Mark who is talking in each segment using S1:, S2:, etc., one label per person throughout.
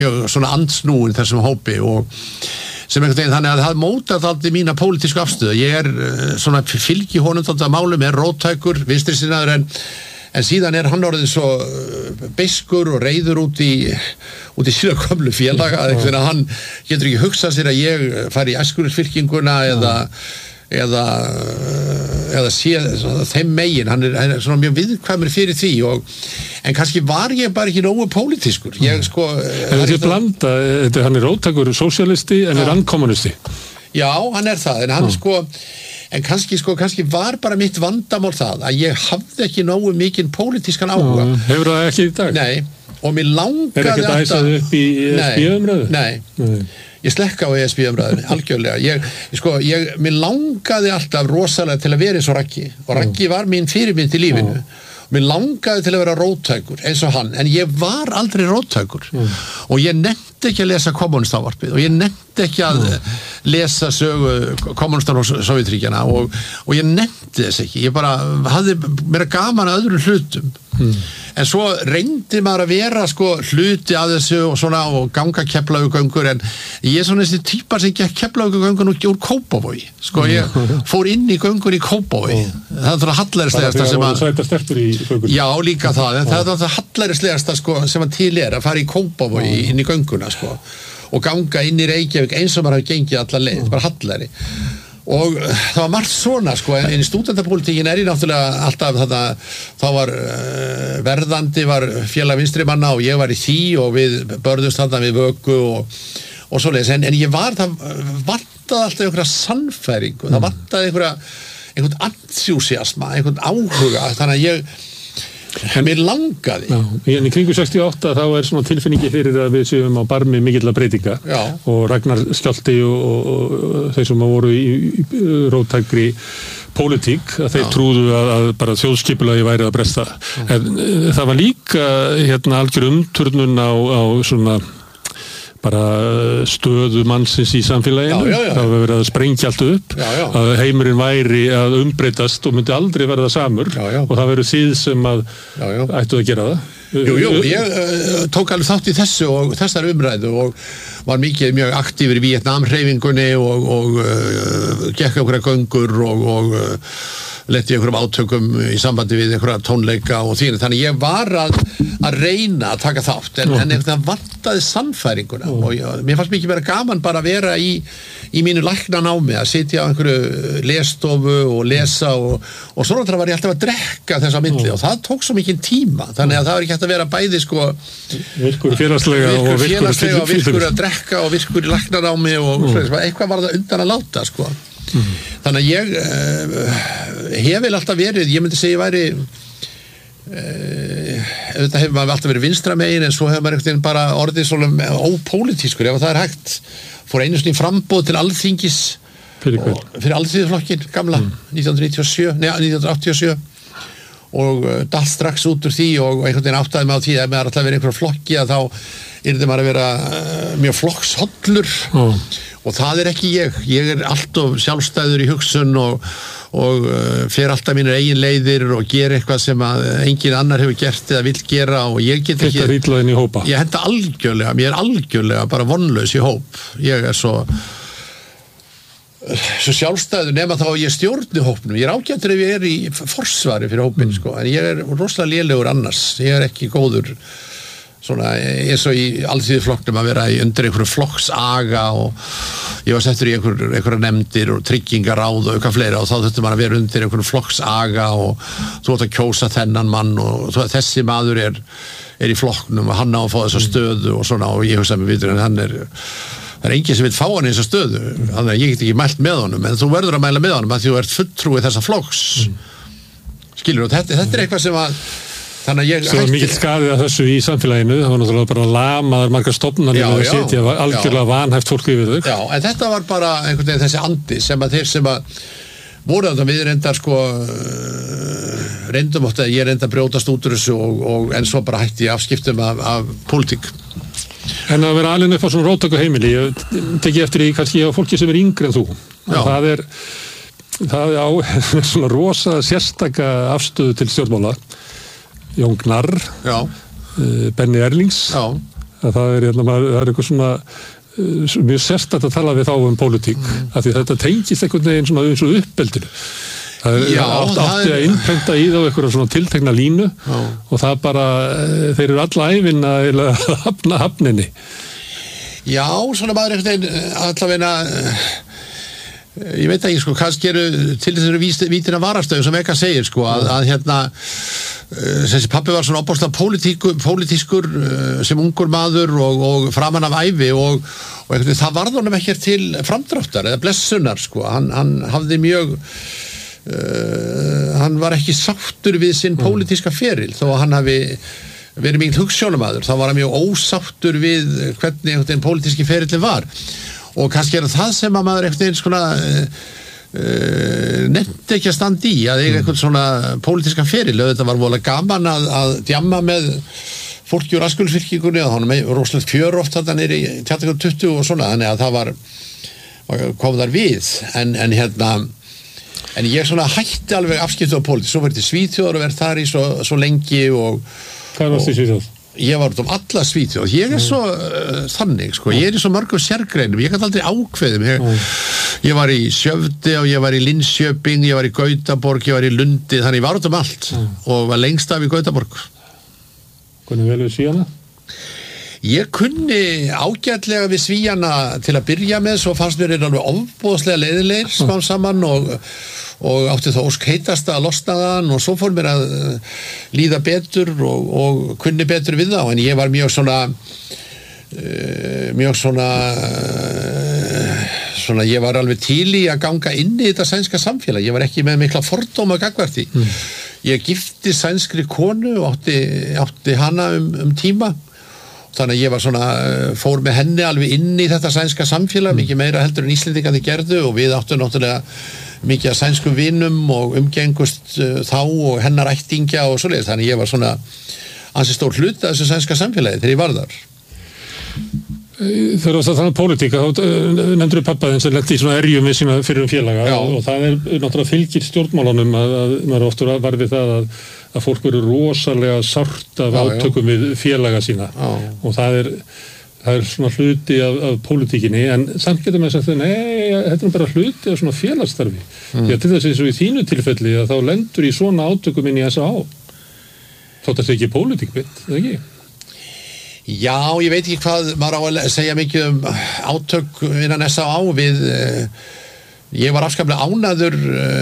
S1: svona andsnúin þessum hópi og sem einhvern veginn þannig að það mótar þátti mína pólitísku afstöðu. Ég svona fylgi honum þátti að málum, róttækur, vinstrisinnaður en síðan hann orðin svo beiskur og reiður út í sína gömlu félaga að hann getur ekki hugsað sér að ég fari í æskulýðsfylkinguna eða sé þeim megin, hann svona mjög viðkvæmur fyrir því en kannski var ég bara ekki nógu pólitískur. Ég sko
S2: en þetta blanda, hann róttækur sósíalisti en hann kommunisti.
S1: Já, hann það, en hann en kannski var bara mitt vandamál það að ég hafði ekki nógu mikinn pólitískan áhuga.
S2: Hefur það ekki í dag?
S1: Nei, og mér langaði
S2: ekki að æsa upp í ESB-umræðu?
S1: Nei. Ég slekka á ESB-umræðunni, algjörlega. Mér langaði alltaf rosalega til að vera eins og Raggi og Raggi var mín fyrirmynd í lífinu. Mér langaði til að vera róttækur eins og hann, en ég var aldrei róttækur og ég nefndi ekki að lesa kommunistávarpið og ég nefndi ekki að lesa sögu kommunistar og Sovétríkjanna og ég nefndi þess ekki. Ég bara hafði mér gaman að öðrum hlutum. En svo reyndi maður að vera hluti af þessu og svona og ganga Keflavíkurgöngur en ég svona þessi típar sem gekk Keflavíkurgöngun úr Kópavogi. Ég fór inn í göngun í Kópavogi. Það það hallærislegasta sem að
S2: sæta sterkur í göngun.
S1: Já, líka það. En það hallærislegasta sem að til að fara í Kópavogi inn í gönguna og ganga inn í Reykjavík eins og maður hafi gengið alla leið, bara hallæri. Og það var margt svona en í stúdentapólitíkin ég náttúrulega alltaf þá var verðandi var félag vinstrimanna og ég var í því og við börðumst þarna við Vöku og svoleiðis en ég það vantaði alltaf einhverja sannfæringu, það vantaði einhvern enthúsiasma, einhvern áhuga þannig að mér langaði.
S2: En í kringu 68 þá svona tilfinningi fyrir að við séum á barmi mikilla breytinga og Ragnar Skjálti og þeir sem voru í róttækri pólitík að þeir trúðu að bara þjóðskipulagi væri að bresta. En það var líka algjör umturnun á svona bara stöðu mannsins í samfélaginu. Það var verið að sprengja allt upp að heimurinn væri að umbreytast og myndi aldrei verða samur og það verið þið sem að ættu að gera það.
S1: Ég tók alveg þátt í þessu og þessar umræðu og var mjög aktífur í Víetnamhreyfingunni og gekk okkur göngur og lenti einhverjum átökum í sambandi við einhverja tónleika og því þannig ég var að reyna að taka þátt en það vantaði sannfæringuna og mér fannst mikið vera gaman bara að vera í mínu læknanámi að sitja á einhverju lesstofu og lesa og svo náttúrulega var ég alltaf að drekka þessa milli og það tók svo mikið tíma þannig að það var ekki hægt að vera bæði
S2: virkur félagslega og
S1: virkur að drekka og virkur í læknanámi og eitthvað var það undan að láta þannig að ég hef vel alltaf verið, ég myndi segja ég væri þetta hefur maður alltaf verið vinstra megin en svo hefur maður einhvern veginn bara orðið svona ópólitískur ef það er hægt fór einu svona í framboð til Alþingis fyrir Alþýðuflokkin gamla 1987 og datt strax út úr því og einhvern veginn áttaði mig á því að maður alltaf verið einhverjum flokki að þá yrði maður að vera mjög flokkshollur og það er ekki ég alltof sjálfstæður í hugsun og fer alltaf mínir eigin leiðir og ger eitthvað sem að engin annar hefur gert eða vill gera og ég get ekki
S2: Þetta illa inn í hópa
S1: Ég henda algjörlega, mér algjörlega bara vonlaus í hóp ég svo sjálfstæður nema þá ég stjórni hópnum ég ágættur ef ég í forsvari fyrir hópin en ég rosalega lélegur annars ég ekki góður svona eins og í alþýðuflokknum að vera undir einhverju flokksaga og ég var settur í einhverja nefndir og tryggingaráð og eitthvað fleira og þá þurfti maður að vera undir einhverju flokksaga og þú átt að kjósa þennan mann og þessi maður er í flokknum og hann á að fá þessa stöðu og svona og ég hugsa mig vitur en það er enginn sem vil fá hann í þessa stöðu þannig að ég get ekki mælt með honum en þú verður að mæla með honum að þú ert fulltrúi þessa flokks skilur og þetta er eitthvað sem að þannig að ég
S2: Svo mikill skaðið að þessu í samfélaginu það var náttúrulega bara lamaðar margar stofnanir að setja algjörlega vanhæft fólk yfir þau
S1: Já, en þetta var bara einhvern veginn þessi andi sem að þeir sem að voru þetta við reyndar reyndum átt að ég reynda að brjótast út úr þessu og en svo bara hætti ég afskiptum af pólitík
S2: En að vera alinn upp á svona róttæku heimili ég teki eftir því kannski á fólki sem yngri en þú það á svona rosa sérstaka afstöðu til stjórnmála Jón Gnarr Benni Erlings að það er eitthvað svona mjög sérstætt að tala við þá pólitík, af því þetta tengist einhvern veginn svona eins og uppeldinu. Það átti að innprenta í þá eitthvað svona tiltekna línu og það bara, þeir eru alla ævinn að hafna hafninni.
S1: Já, svona maður einhvern veginn allavegna, ég veit ekki, sko, kannski eru til þessu vítina varastöðu sem Eka segir, sko, að þessi pappi var svona opbóðslega pólitískur sem ungur maður og framan af ævi og það varð honum ekkert til framdráttar eða blessunar, sko, hann hafði mjög hann var ekki sáttur við sinn pólitíska feril þó að hann hafi verið mikil hugsjónamaður, þá var hann mjög ósáttur við hvernig einhvern pólitíski ferillin var og kannski það sem að maður einhvern veginn svona nefndi ekki að standa í að eiga einhvern svona pólitískan feril, þetta var voðalega gaman að djamma með fólki úr Askjólfsfylkingunni og hann með rosalegt fjör oft þarna niður í Tjarnargötu 20 og svona, þannig að það kom þar við en ég svona hætti alveg afskipti á pólitík, svo verið til Svíþjóðar og verið þar í svo lengi og
S2: Hvað varst í Svíþjóð?
S1: Ég var út alla Svíþjóð, ég svo þannig, sko, ég í svo mörgum sérgreinum, ég gæti aldrei ákveðum, ég var í Sjöfde og ég var í Linköping, ég var í Gautaborg, ég var í Lundi, þannig ég var út allt og var lengst af í Gautaborg.
S2: Hvernig vel við Svíana?
S1: Ég kunni ágætlega við Svíana til að byrja með, svo fannst mér alveg ofboðslega leiðilegir smá saman og átti þá ósk heitast að losna þann og svo fór mér að líða betur og kunni betur við þá, en ég var mjög svona ég var alveg til í að ganga inn í þetta sænska samfélag, ég var ekki með mikla fordóma gagnvart því. Ég gifti sænskri konu og átti hana tíma, þannig að ég var svona, fór með henni alveg inn í þetta sænska samfélag, mikið meira heldur en Íslendingarnir gerðu og við áttum náttúrulega mikið af sænskum vinum og umgengust þá og hennar ættingja og svoleiðis, þannig ég var svona ansi stór hluti af þessu sænska samfélagi þegar ég var þar.
S2: Þegar það þannig pólitík, þá nefndur pappaðinn sem lenti í svona erjum við sína fyrir félaga og það náttúrulega fylgir stjórnmálunum að maður oftur var við það að fólk verður rosalega sárt af átökum við félaga sína og það er svona hluti af pólitíkinni, en samt getur maður sagt þetta er bara hluti af svona félagsstarfi því að til þess að í þínu tilfelli að þá lendur í svona átökum inn í S.A.A. Þótt að þetta ekki pólitík mitt, eða ekki?
S1: Já, ég veit ekki hvað maður á að segja mikið átök innan S.A.A. Ég var afskaplega ánægður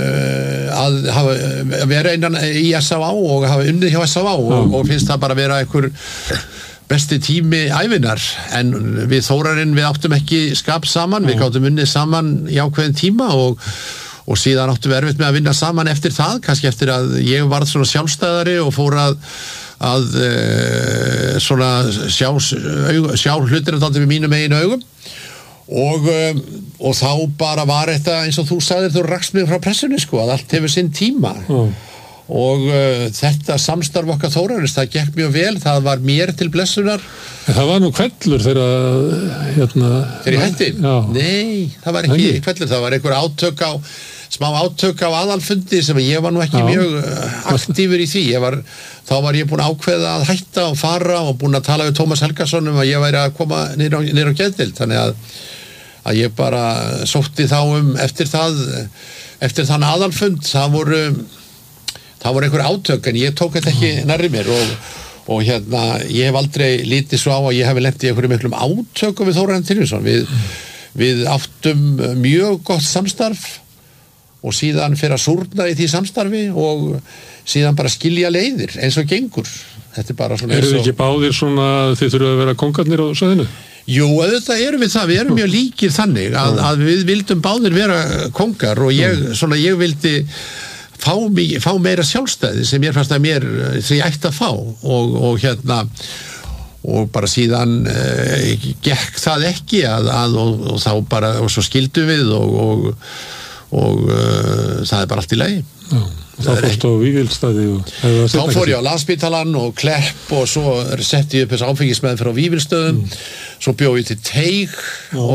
S1: að vera innan í S.A.A. og hafa unnið hjá S.A.A. og finnst það bara vera einhver besti tími ævinar, en við Þórarinn við áttum ekki skap saman, við gátum unnið saman í ákveðin tíma og síðan áttum við erfitt með að vinna saman eftir það, kannski eftir að ég varð svona sjálfstæðari og fór að svona sjá hlutina dálítið með mínum eigin augum og þá bara var þetta eins og þú sagðir, þú rakst mig frá pressunni, sko, að allt hefur sinn tíma og þetta samstarf okkar Þórarins, það gekk mjög vel, það var mér til blessunar.
S2: Það var nú hvellur þegar
S1: Þegar ég hætti? Nei, það var ekki hvellur, það var einhver smá átök á aðalfundi sem ég var nú ekki mjög aktífur í því, þá var ég búin að ákveða að hætta og fara og búin að tala við Tómas Helgason að ég væri að koma niður á geðdeild, þannig að ég bara sótti þá eftir þann aðalfund, það voru einhver átök, en ég tók þetta ekki nærri mér og ég hef aldrei litið svo á að ég hef lent í einhverjum miklum átökum við Þórarinn Tryggvason. Við áttum mjög gott samstarf og síðan fyrir að súrna í því samstarfi og síðan bara skilja leiðir eins og gengur. Þetta er bara svona
S2: Eru þið ekki báðir svona, þið þurfa að vera kongarnir á svæðinu?
S1: Jú, auðvitað erum við það, við erum mjög líkir þannig að við vildum báðir vera kongar og ég vildi fá meira sjálfstæði sem ég fannst að mér því ætti að fá og bara síðan gekk það ekki og þá bara, og svo skildum við og það er bara allt í lagi.
S2: Þá fórstu á Vífilsstaði
S1: þá fór ég á Landspítalann og Klepp og svo setti ég upp þessu áfengismeðferð á Vífilsstöðum, svo bjó ég til Teig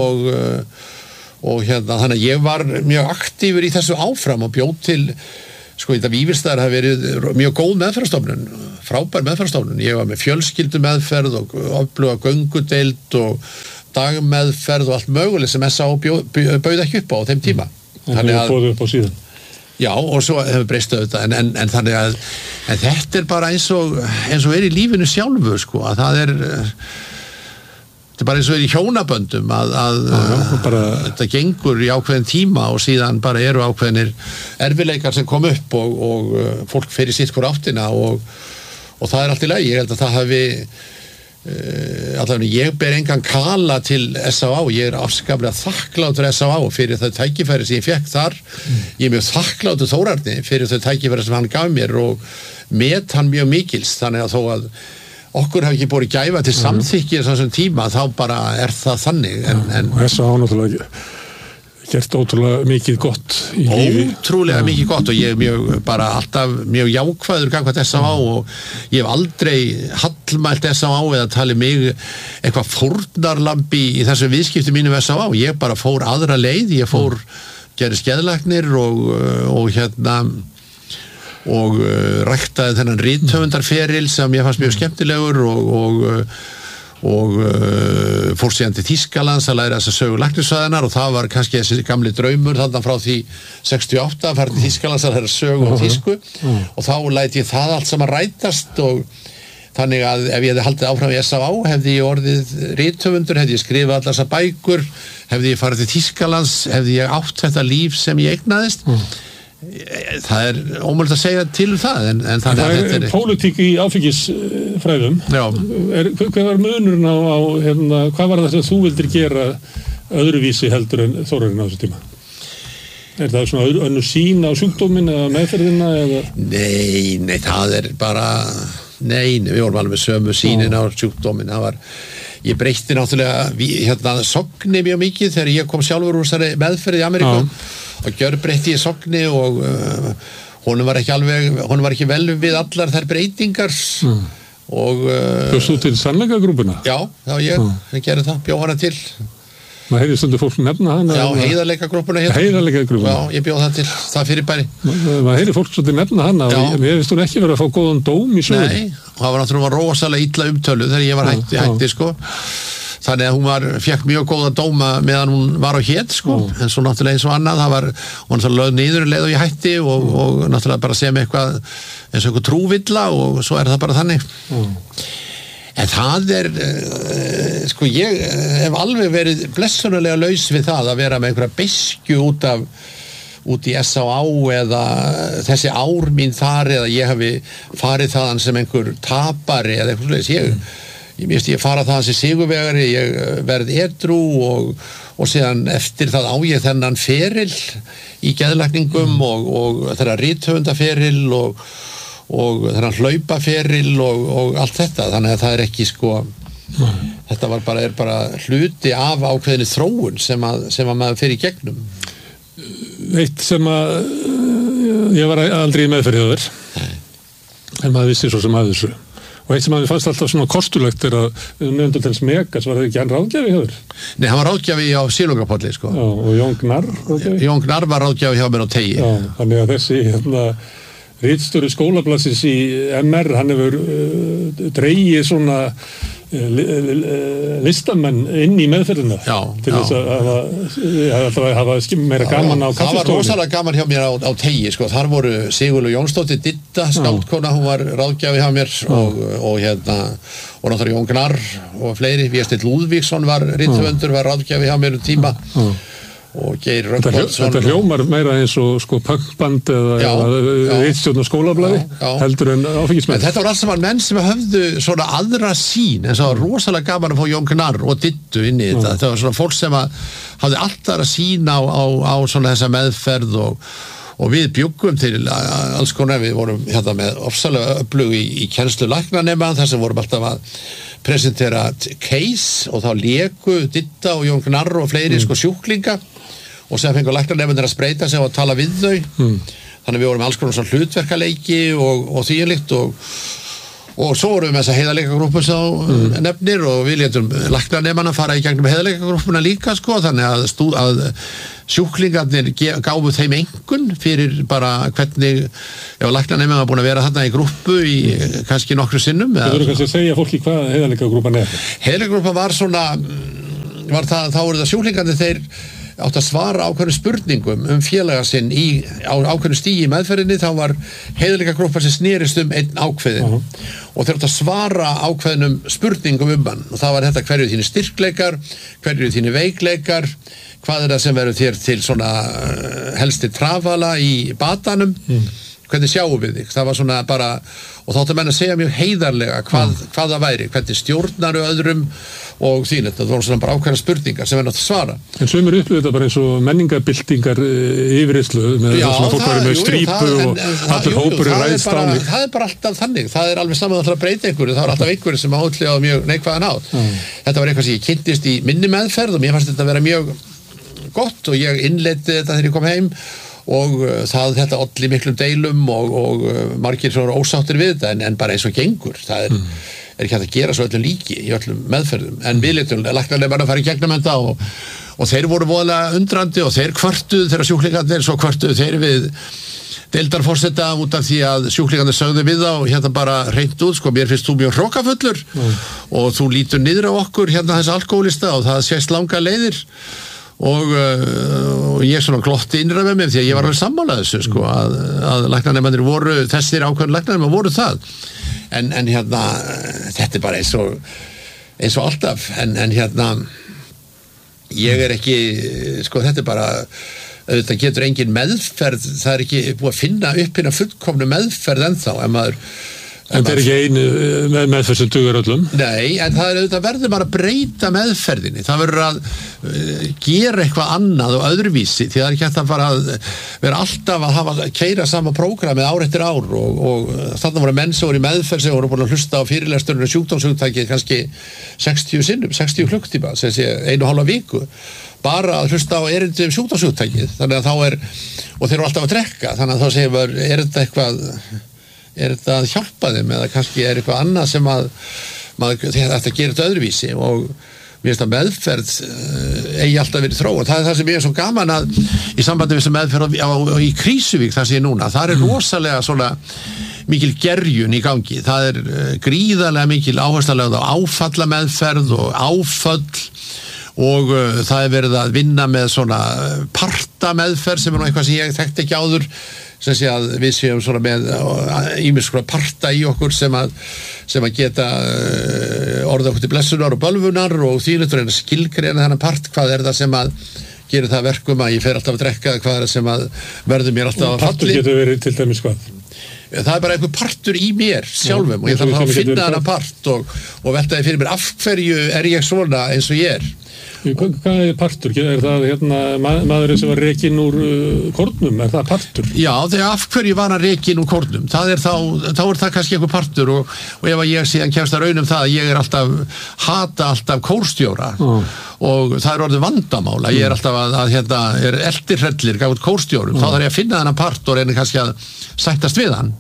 S1: og þannig að ég var mjög aktífur í þessu áfram og bjó til sko þetta Vífilsstaðir hafi verið mjög góð meðferðarstofnun, frábær meðferðarstofnun. Ég var með fjölskyldumeðferð og öfluga göngudeild og dagmeðferð og allt möguleg sem S.A.O. bauð ekki upp á þeim tíma.
S2: Þannig að bóðu upp á síðan.
S1: Já, og svo hefur breyst auðvitað, en þannig að þetta bara eins og í lífinu sjálfu, sko, að það er bara eins og í hjónaböndum að þetta gengur í ákveðin tíma og síðan bara eru ákveðinir erfileikar sem kom upp og fólk fer í sitt hvort áttina og það er allt í lagi. Ég held að það hafi allavega ég ber engan kala til S.A.O. Ég er afskaplega þakklátur S.A.O. fyrir þau tækifæri sem ég fekk þar. Ég er mjög þakklátur Þórarni fyrir þau tækifæri sem hann gaf mér og met hann mjög mikils, þannig að þó að okkur hafi ekki borið gæfa til samþykki þessum tíma, þá bara er það þannig en
S2: S.A.O. náttúrulega gert ótrúlega mikið gott í lífi.
S1: Ótrúlega mikið gott og ég er bara alltaf mjög jákvæður gagnvart S.A.O. og ég hef aldrei hallmælt S.A.O. eða talið mig eitthvað fórnarlambi í þessu viðskipti mínu við S.A.O. Ég bara fór aðra leið, ég fór gerði skeðlagnir og ræktaði þennan rithöfundarferil sem ég fannst mjög skemmtilegur og fór síðan til Þýskalands að læra þess að sögu læknisfræðinnar og það var kannski þessi gamli draumur þarna frá því 68 að fara til Þýskalands að læra sögu og þýsku og þá læt ég það allt saman rætast og þannig að ef ég hefði haldið áfram í S.A.O. hefði ég orðið rithöfundur, hefði ég skrifað allar þessar bækur, hefði ég farið til Þýskalands, hefði ég átt þetta líf sem ég eignaðist. Það er ómögulegt að segja til það en
S2: það er pólitík í áfengisfræðum. Hvað var munurinn á hvað var það sem þú vildir gera öðruvísi heldur en Þórarinn á þessu tíma? Er það svona önnur sýn á sjúkdóminn eða meðferðina eða?
S1: Nei, það er bara við vorum alveg með sömu sýnin á sjúkdóminn. Ég breytti náttúrulega Sogni mjög mikið þegar ég kom sjálfur úr þessari meðferð í Ameríku og gjörbreytti ég Sogni og honum var ekki vel við allar þær breytingar og
S2: Bjóst þú til sannleikagrúpuna?
S1: Já, ég gerði það, bjó hana til.
S2: Maður heyrir stundu fólk nefna hana.
S1: Já, heiðarleikagrúpuna
S2: Heiðarleikagrúpuna.
S1: Já, ég bjó það til, það fyrirbæri.
S2: Maður heyrir fólk stundu nefna hana og mér finnst hún ekki verið að fá góðan dóm í sögur.
S1: Nei, það var náttúrulega rosalega illa umtölu þegar ég var hætti sko. Þannig að hún fékk mjög góða dóma meðan hún var á hét sko, en svo náttúrulega eins og annað, hún náttúrulega lögð niður leið og ég hætti og náttúrulega bara sem eitthvað eins og eitthvað trúvilla og svo er það bara þannig. En það er, sko ég hef alveg verið blessunarlega laus við það að vera með einhverja beiskju út í S.A.O. eða þessi ár mín þar eða ég hafi farið þaðan sem einhver tapari eða eitthvað slags. Ég fara þaðan sem sigurvegari, ég verð edrú og síðan eftir það á ég þennan feril í geðlækningum og þeirra rithöfundaferil og þennan hlaupaferil og allt þetta, þannig að það er ekki sko þetta er bara hluti af ákveðinni þróun sem að maður fer í gegnum.
S2: Eitt sem að ég var aldrei í meðferð hjá þér en maður vissi svo sem að þessu og eitt sem að mér fannst alltaf svona kostulegt er að Neanderthals Megas var það ekki hann ráðgjafi hjá þér?
S1: Nei, hann var ráðgjafi á Silungapolli sko.
S2: Já, og Jón Gnarr ráðgjafi? Jón
S1: Gnarr var ráðgjafi hjá mér á Teigi.
S2: Já, þannig að þessi ritstjóri skólablaðsins í MR, hann hefur dregið svona listamenn inn í meðferðina til þess að hafa meira gaman á kaffistofunni.
S1: Það var rosalega gaman hjá mér á Teigi sko. Þar voru Sigurlaug Jónsdóttir Didda, skáldkona, hún var ráðgjafi hjá mér og náttúrulega Jón Gnarr og fleiri. Vésteinn Lúðvíksson var rithöfundur, var ráðgjafi hjá mér tíma og Geir Rögnvaldsson.
S2: Þetta hljómar meira eins og sko punkband eða ritstjórn og skólablaði heldur en áfengismenn.
S1: Þetta var alls saman menn sem höfðu svona aðra sýn, en það var rosalega gaman að fá Jón Gnarr og Diddu inn í þetta. Þetta var svona fólk sem hafði alltaf að sýn á svona þessa meðferð og við bjuggum til alls konar, við vorum með ofsalega öflug í kennslu læknanema þar sem vorum alltaf að presentera case og þá léku Didda og Jón Gnarr og fleiri sko sjúklinga og sem fengur læknanefnir að spreita sig og að tala við þau þannig við vorum alls konar svona hlutverkaleiki og þvíumlíkt og og svo vorum við með þessa heiðarleikagrúppu sem nefnir og við létum læknanemana fara í gegnum heiðarleikagrúppuna líka sko, þannig að sjúklingarnir gáfu þeim einkunn fyrir bara hvernig læknaneminn var búin að vera þarna í grúppu í kannski nokkru sinnum.
S2: Þú verður kannski að segja fólki hvað heiðarleikagrúppan er?
S1: Heiðarleikagrúppan var svona, þá voru það sjúklingarnir þeir átt að svara ákveðnum spurningum félaga sinn á ákveðnum stigi í meðferðinni, þá var heiðarleikagrúppa sem snerist einn ákveðin og þeir átt að svara ákveðnum spurningum hann og það var þetta hverju þínu styrkleikar, hverju þínu veikleikar, hvað það sem verður þér til svona helsti trafala í batanum, hvernig sjáum við þig, það var svona bara, og þá áttu menn að segja mjög heiðarlega hvað það væri, hvernig stjórnaru öðrum og þín, þetta voru svona bara ákveðna spurningar sem er nátt að svara.
S2: En sumir upplifðu þetta bara eins og menningabyltingar yfirreyslu með það sem fólk væri með strípu og allur hópurinn ræðst á mig.
S1: Það er bara alltaf þannig, það er alveg saman að breyta einhverju, það var alltaf einhverju sem átlið á mjög neikvæðan hátt. Þetta var eitthvað sem ég kynntist í minni meðferð og mér fannst þetta að vera mjög gott og ég innleiddi þetta þegar ég kom heim og þetta olli miklum deilum og margir svona ósáttir við þetta en bara eins og gengur, það er ekki hægt að gera svo öllum líki í öllum meðferðum en við létum læknanemana fara í gegnum þetta og þeir voru voðalega undrandi og þeir kvörtuðu þegar sjúklingarnir svo kvörtuðu þeir við deildarforseta út af því að sjúklingarnir sögðu við þá hérna bara hreint út sko, mér finnst þú mjög hrókafullur og þú lítur niður á okkur hérna þessi alkohólista og það sést langa leiðir og ég svona glotti innra með mér því að ég var alveg sammálað þessu sko að læknanemarnir voru þessir ákveðin læknanemar voru það en hérna þetta er bara eins og alltaf en hérna ég er ekki sko þetta er bara þetta getur engin meðferð það er ekki búið að finna upp hérna fullkomnu meðferð ennþá
S2: En það er ekki einu meðferð sem dugar öllum?
S1: Nei, en það er auðvitað verður bara að breyta meðferðinni. Það verður að gera eitthvað annað og öðruvísi því það er ekki hægt að fara að vera alltaf að keyra sama prógramið ár eftir ár og þarna voru menn sem voru í meðferð sem voru búin að hlusta á fyrirlesturinn sjúkdómshugtakið kannski 60 sinnum, 60 klukktíma, sem sé 1,5 viku bara að hlusta á erindi sjúkdómshugtakið þannig að þá og þeir eru alltaf að drekka þannig að þá segir maður, er þetta að hjálpa þeim eða kannski er eitthvað annað sem að þetta gerir þetta öðruvísi og mér finnst að meðferð eigi alltaf verið þróun. Það er það sem ég er svo gaman að í sambandi við sem meðferð í Krýsuvík þar sem ég núna, það er rosalega svona mikil gerjun í gangi. Það er gríðarlega mikil áhersla lögð á áfallameðferð og áföll og það er verið að vinna með svona partameðferð sem er nú eitthvað sem ég þekkti ekki áður sem sé að við séum svona með ýmis svona parta í okkur sem að geta orða okkur til blessunar og bölvunar og þýrleitur en að skilgreina þennan part, hvað er það sem að gerir það verkum að ég fer alltaf að drekka, hvað er það sem að verður mér alltaf að falli.
S2: Partur getur verið til dæmis hvað?
S1: Það er bara einhver partur í mér sjálfum og ég þarf að finna þennan part og veltaði fyrir mér af hverju er ég svona eins og ég er.
S2: Hvað er partur? Er það maðurinn sem var rekinn úr kórnum? Er það partur?
S1: Já, þegar af hverju var hann rekinn úr kórnum? Þá er það kannski einhver partur og ef ég síðan kemst að raunum það að ég er hata alltaf kórstjóra og það er orðið vandamála. Ég er alltaf að er eldirhrellir gátt kórstjórum. Þá þarf ég að finna þennan part og reyna kannski að sættast við hann.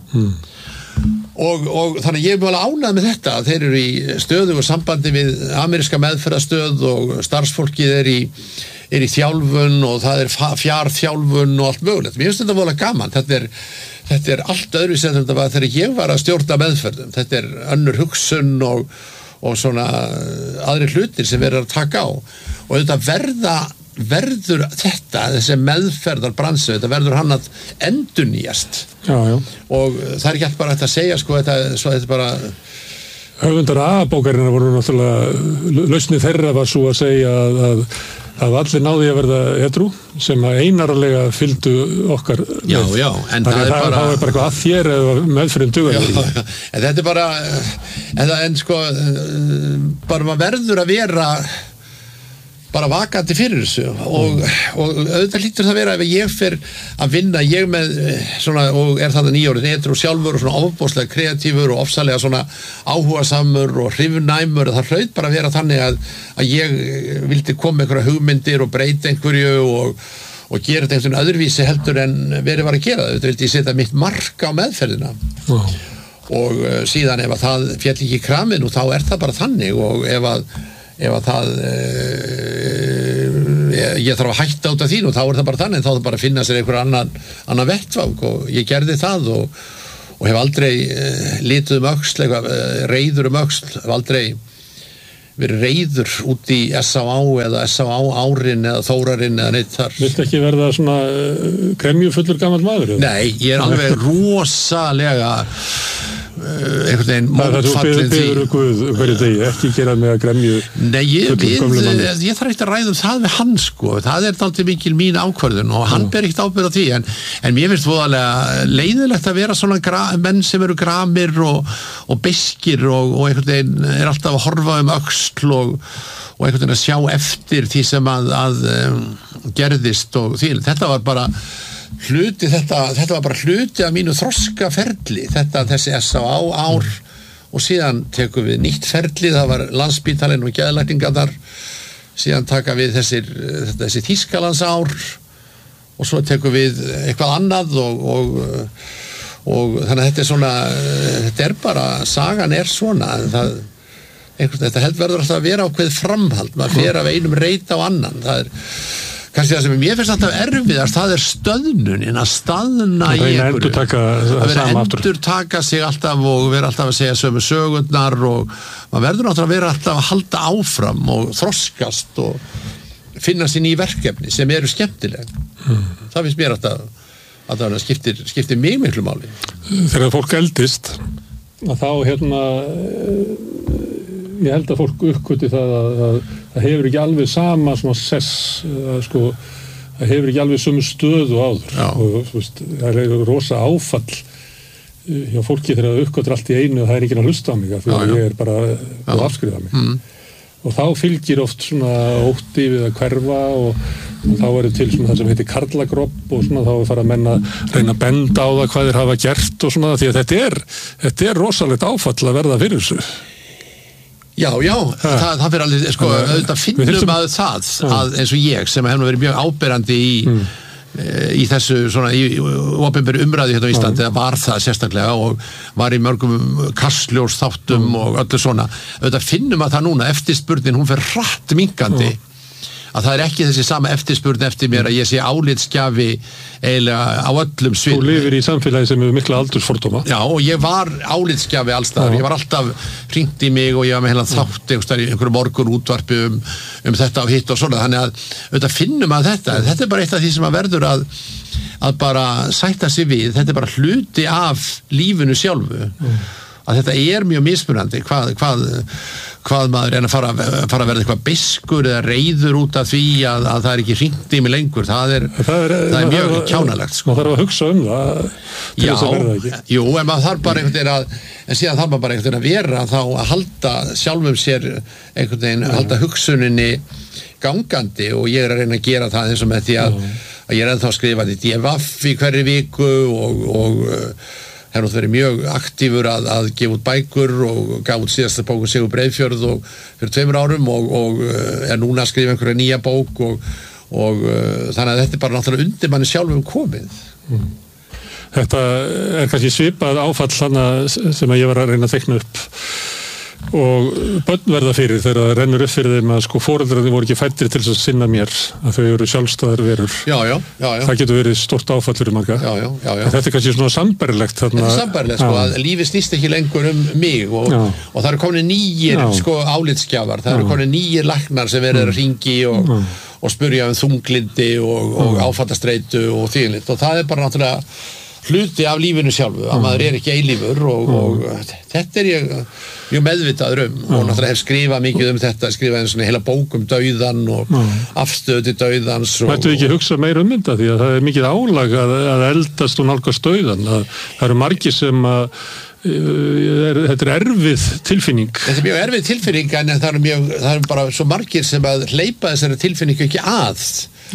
S1: Og þannig ég er mjög ánægð með þetta þeir eru í stöðu og sambandi við ameríska meðferðastöð og starfsfólkið er í þjálfun og það er fjarþjálfun og allt mögulegt. Mér finnst þetta voðalega gaman, þetta er allt öðruvísi en þetta var þegar ég var að stjórna meðferðum, þetta er önnur hugsun og svona aðrir hlutir sem verður að taka á og þetta verður þessi meðferðarbransu, þetta verður hann að endurnýjast og það er ekki alltaf bara hægt að segja sko, þetta er bara
S2: Höfundar A-bókarinnar voru náttúrulega lausnið þeirra var svo að segja að allir náði að verða edrú sem að einarlega fylgdu okkar
S1: Já, en það er bara
S2: eitthvað að þér eða meðferðin dugar
S1: en þetta er bara en sko bara maður verður að vera bara vakandi fyrir þessu og auðvitað hlýtur það vera ef ég fer að vinna ég með svona og er þetta 9 ára edrú sjálfur og svona ofboðslega kreatífur og ofsalega svona áhugasamur og hrifnæmur það hlaut bara að vera þannig að ég vildi koma með einhverja hugmyndir og breyta einhverju og gera þetta einhvern öðruvísi heldur en verið var að gera þetta vildi ég setja mitt mark á meðferðina og síðan ef að það féll ekki í kramið þá það bara þannig og ef að það ég þarf að hætta út af því þá það bara þannig, þá það bara að finna sér einhver annan vettvang og ég gerði það og hef aldrei litið öxl, reiður öxl, hef aldrei verið reiður út í S.A.A. eða S.A.A. árin eða Þórarinn eða neitt þar.
S2: Viltu ekki verða svona gremjufullur gamall maður?
S1: Nei, ég alveg rosalega einhvern veginn mótfallin því.
S2: Það þú Guð hverju degi, ekki gera með að gremju.
S1: Nei, ég þarf ekki að ræða það við hann sko, það dálítið mikil mín ákvörðun og hann ber ekkert ábyrgð á því en mér finnst voðalega leiðilegt að vera svona menn sem eru gramir og beskir og einhvern veginn alltaf að horfa öxl og einhvern veginn að sjá eftir því sem að gerðist og því, þetta var bara hluti af mínu þroskaferli, þessi S.A.A. ár og síðan tekum við nýtt ferli, það var Landspítalinn og geðlækningarnar, síðan taka við þessi Þýskalandsár og svo tekum við eitthvað annað og þannig að þetta svona, þetta bara, sagan svona, þetta verður alltaf að vera ákveð framhald, maður fer af einum reit á annan, það kannski það sem mér finnst alltaf erfiðast, það stöðnunin, að staðna í einhverju, að vera endurtaka sig alltaf og vera alltaf að segja sömu sögurnar og maður verður náttúrulega að vera alltaf að halda áfram og þroskast og finna sér ný verkefni sem eru skemmtileg. Það finnst mér alltaf að það skiptir mig miklu máli.
S2: Þegar fólk eldist, að þá ég held að fólk uppgöti það að það hefur ekki alveg sama svona sess, sko, það hefur ekki alveg sömu stöðu áður og það rosa áfall hjá fólki þegar það uppgötur allt í einu og það enginn að hlusta á mig því að ég bara að afskrifa mig og þá fylgir oft svona ótti við að hverfa og þá til svona það sem heitir karlagrópp og svona þá fara menn að reyna að benda á það hvað þeir hafa gert og svona því að þetta rosalegt áfall að verða fyrir þessu.
S1: Já, það fyrir alveg, sko, auðvitað finnum að það, að eins og ég sem hefur verið mjög áberandi í þessu svona, í opinberu umræðu hérna á Íslandi, það var það sérstaklega og var í mörgum kastljósþáttum og öllu svona, auðvitað finnum að það núna, eftirspurnin, hún fer hratt minnkandi, að það ekki þessi sama eftirspurn eftir mér að ég sé álitsgjafi eiginlega á öllum sviðum.
S2: Þú lifir í samfélagi sem hefur mikla aldursfordóma.
S1: Já, og ég var álitsgjafi allstaðar, ég var alltaf hringt í mig og ég var með heila þátt einhverju morgun útvarpi þetta og hitt og svona, þannig að auðvitað finnum að þetta bara eitt af því sem að verður að bara sætta sig við, þetta bara hluti af lífinu sjálfu, að þetta mjög mismunandi, hvað maður að fara að verða eitthvað beiskur eða reiður út af því að það ekki hringt í mig lengur, það er mjög kjánalegt sko.
S2: Maður þarf að hugsa það til þess að verða ekki.
S1: Jú, en maður þarf bara en síðan þarf maður bara einhvern veginn að vera þá að halda sjálfum sér einhvern veginn, halda hugsuninni gangandi og ég að reyna að gera það eins og með því að ég ennþá að skrifa í DFF í hverri viku og hefur verið mjög aktífur að gefa út bækur og gaf út síðasta bók Sigur Breiðfjörð og fyrir 2 árum og núna að skrifa einhverja nýja bók og þannig að þetta bara náttúrulega undir manni sjálfum komið.
S2: Þetta kannski svipað áfall sem ég var að reyna að teikna upp og börn verða fyrir þegar það rennur upp fyrir þeim að sko foreldrarnir voru ekki fæddir til þess að sinna mér að þau eru sjálfstæðar verur.
S1: Já.
S2: Það getur verið stórt áfall fyrir marga.
S1: Já.
S2: Þetta kannski svona sambærilegt þarna.
S1: Þetta sambærilegt sko að lífið snýst ekki lengur mig og það eru komin nýjir sko álitsgjafar, það eru komin nýjir læknar sem verður að hringi og spurja þunglindi og áfallastreitu og þvíumlíkt og það bara náttúrulega hluti af lífinu sjálfu, að maður ekki eilífur og þetta ég mjög meðvitaður og náttúrulega hef skrifað mikið þetta, skrifað einn svona heila bók dauðan og afstöðu til dauðans.
S2: Mættu ekki hugsa meira þetta því að það er mikið álag að eldast og nálgast dauðan, það eru margir sem þetta erfið tilfinning.
S1: Þetta mjög erfið tilfinning en það eru bara svo margir sem að hleypa þessari tilfinningu ekki að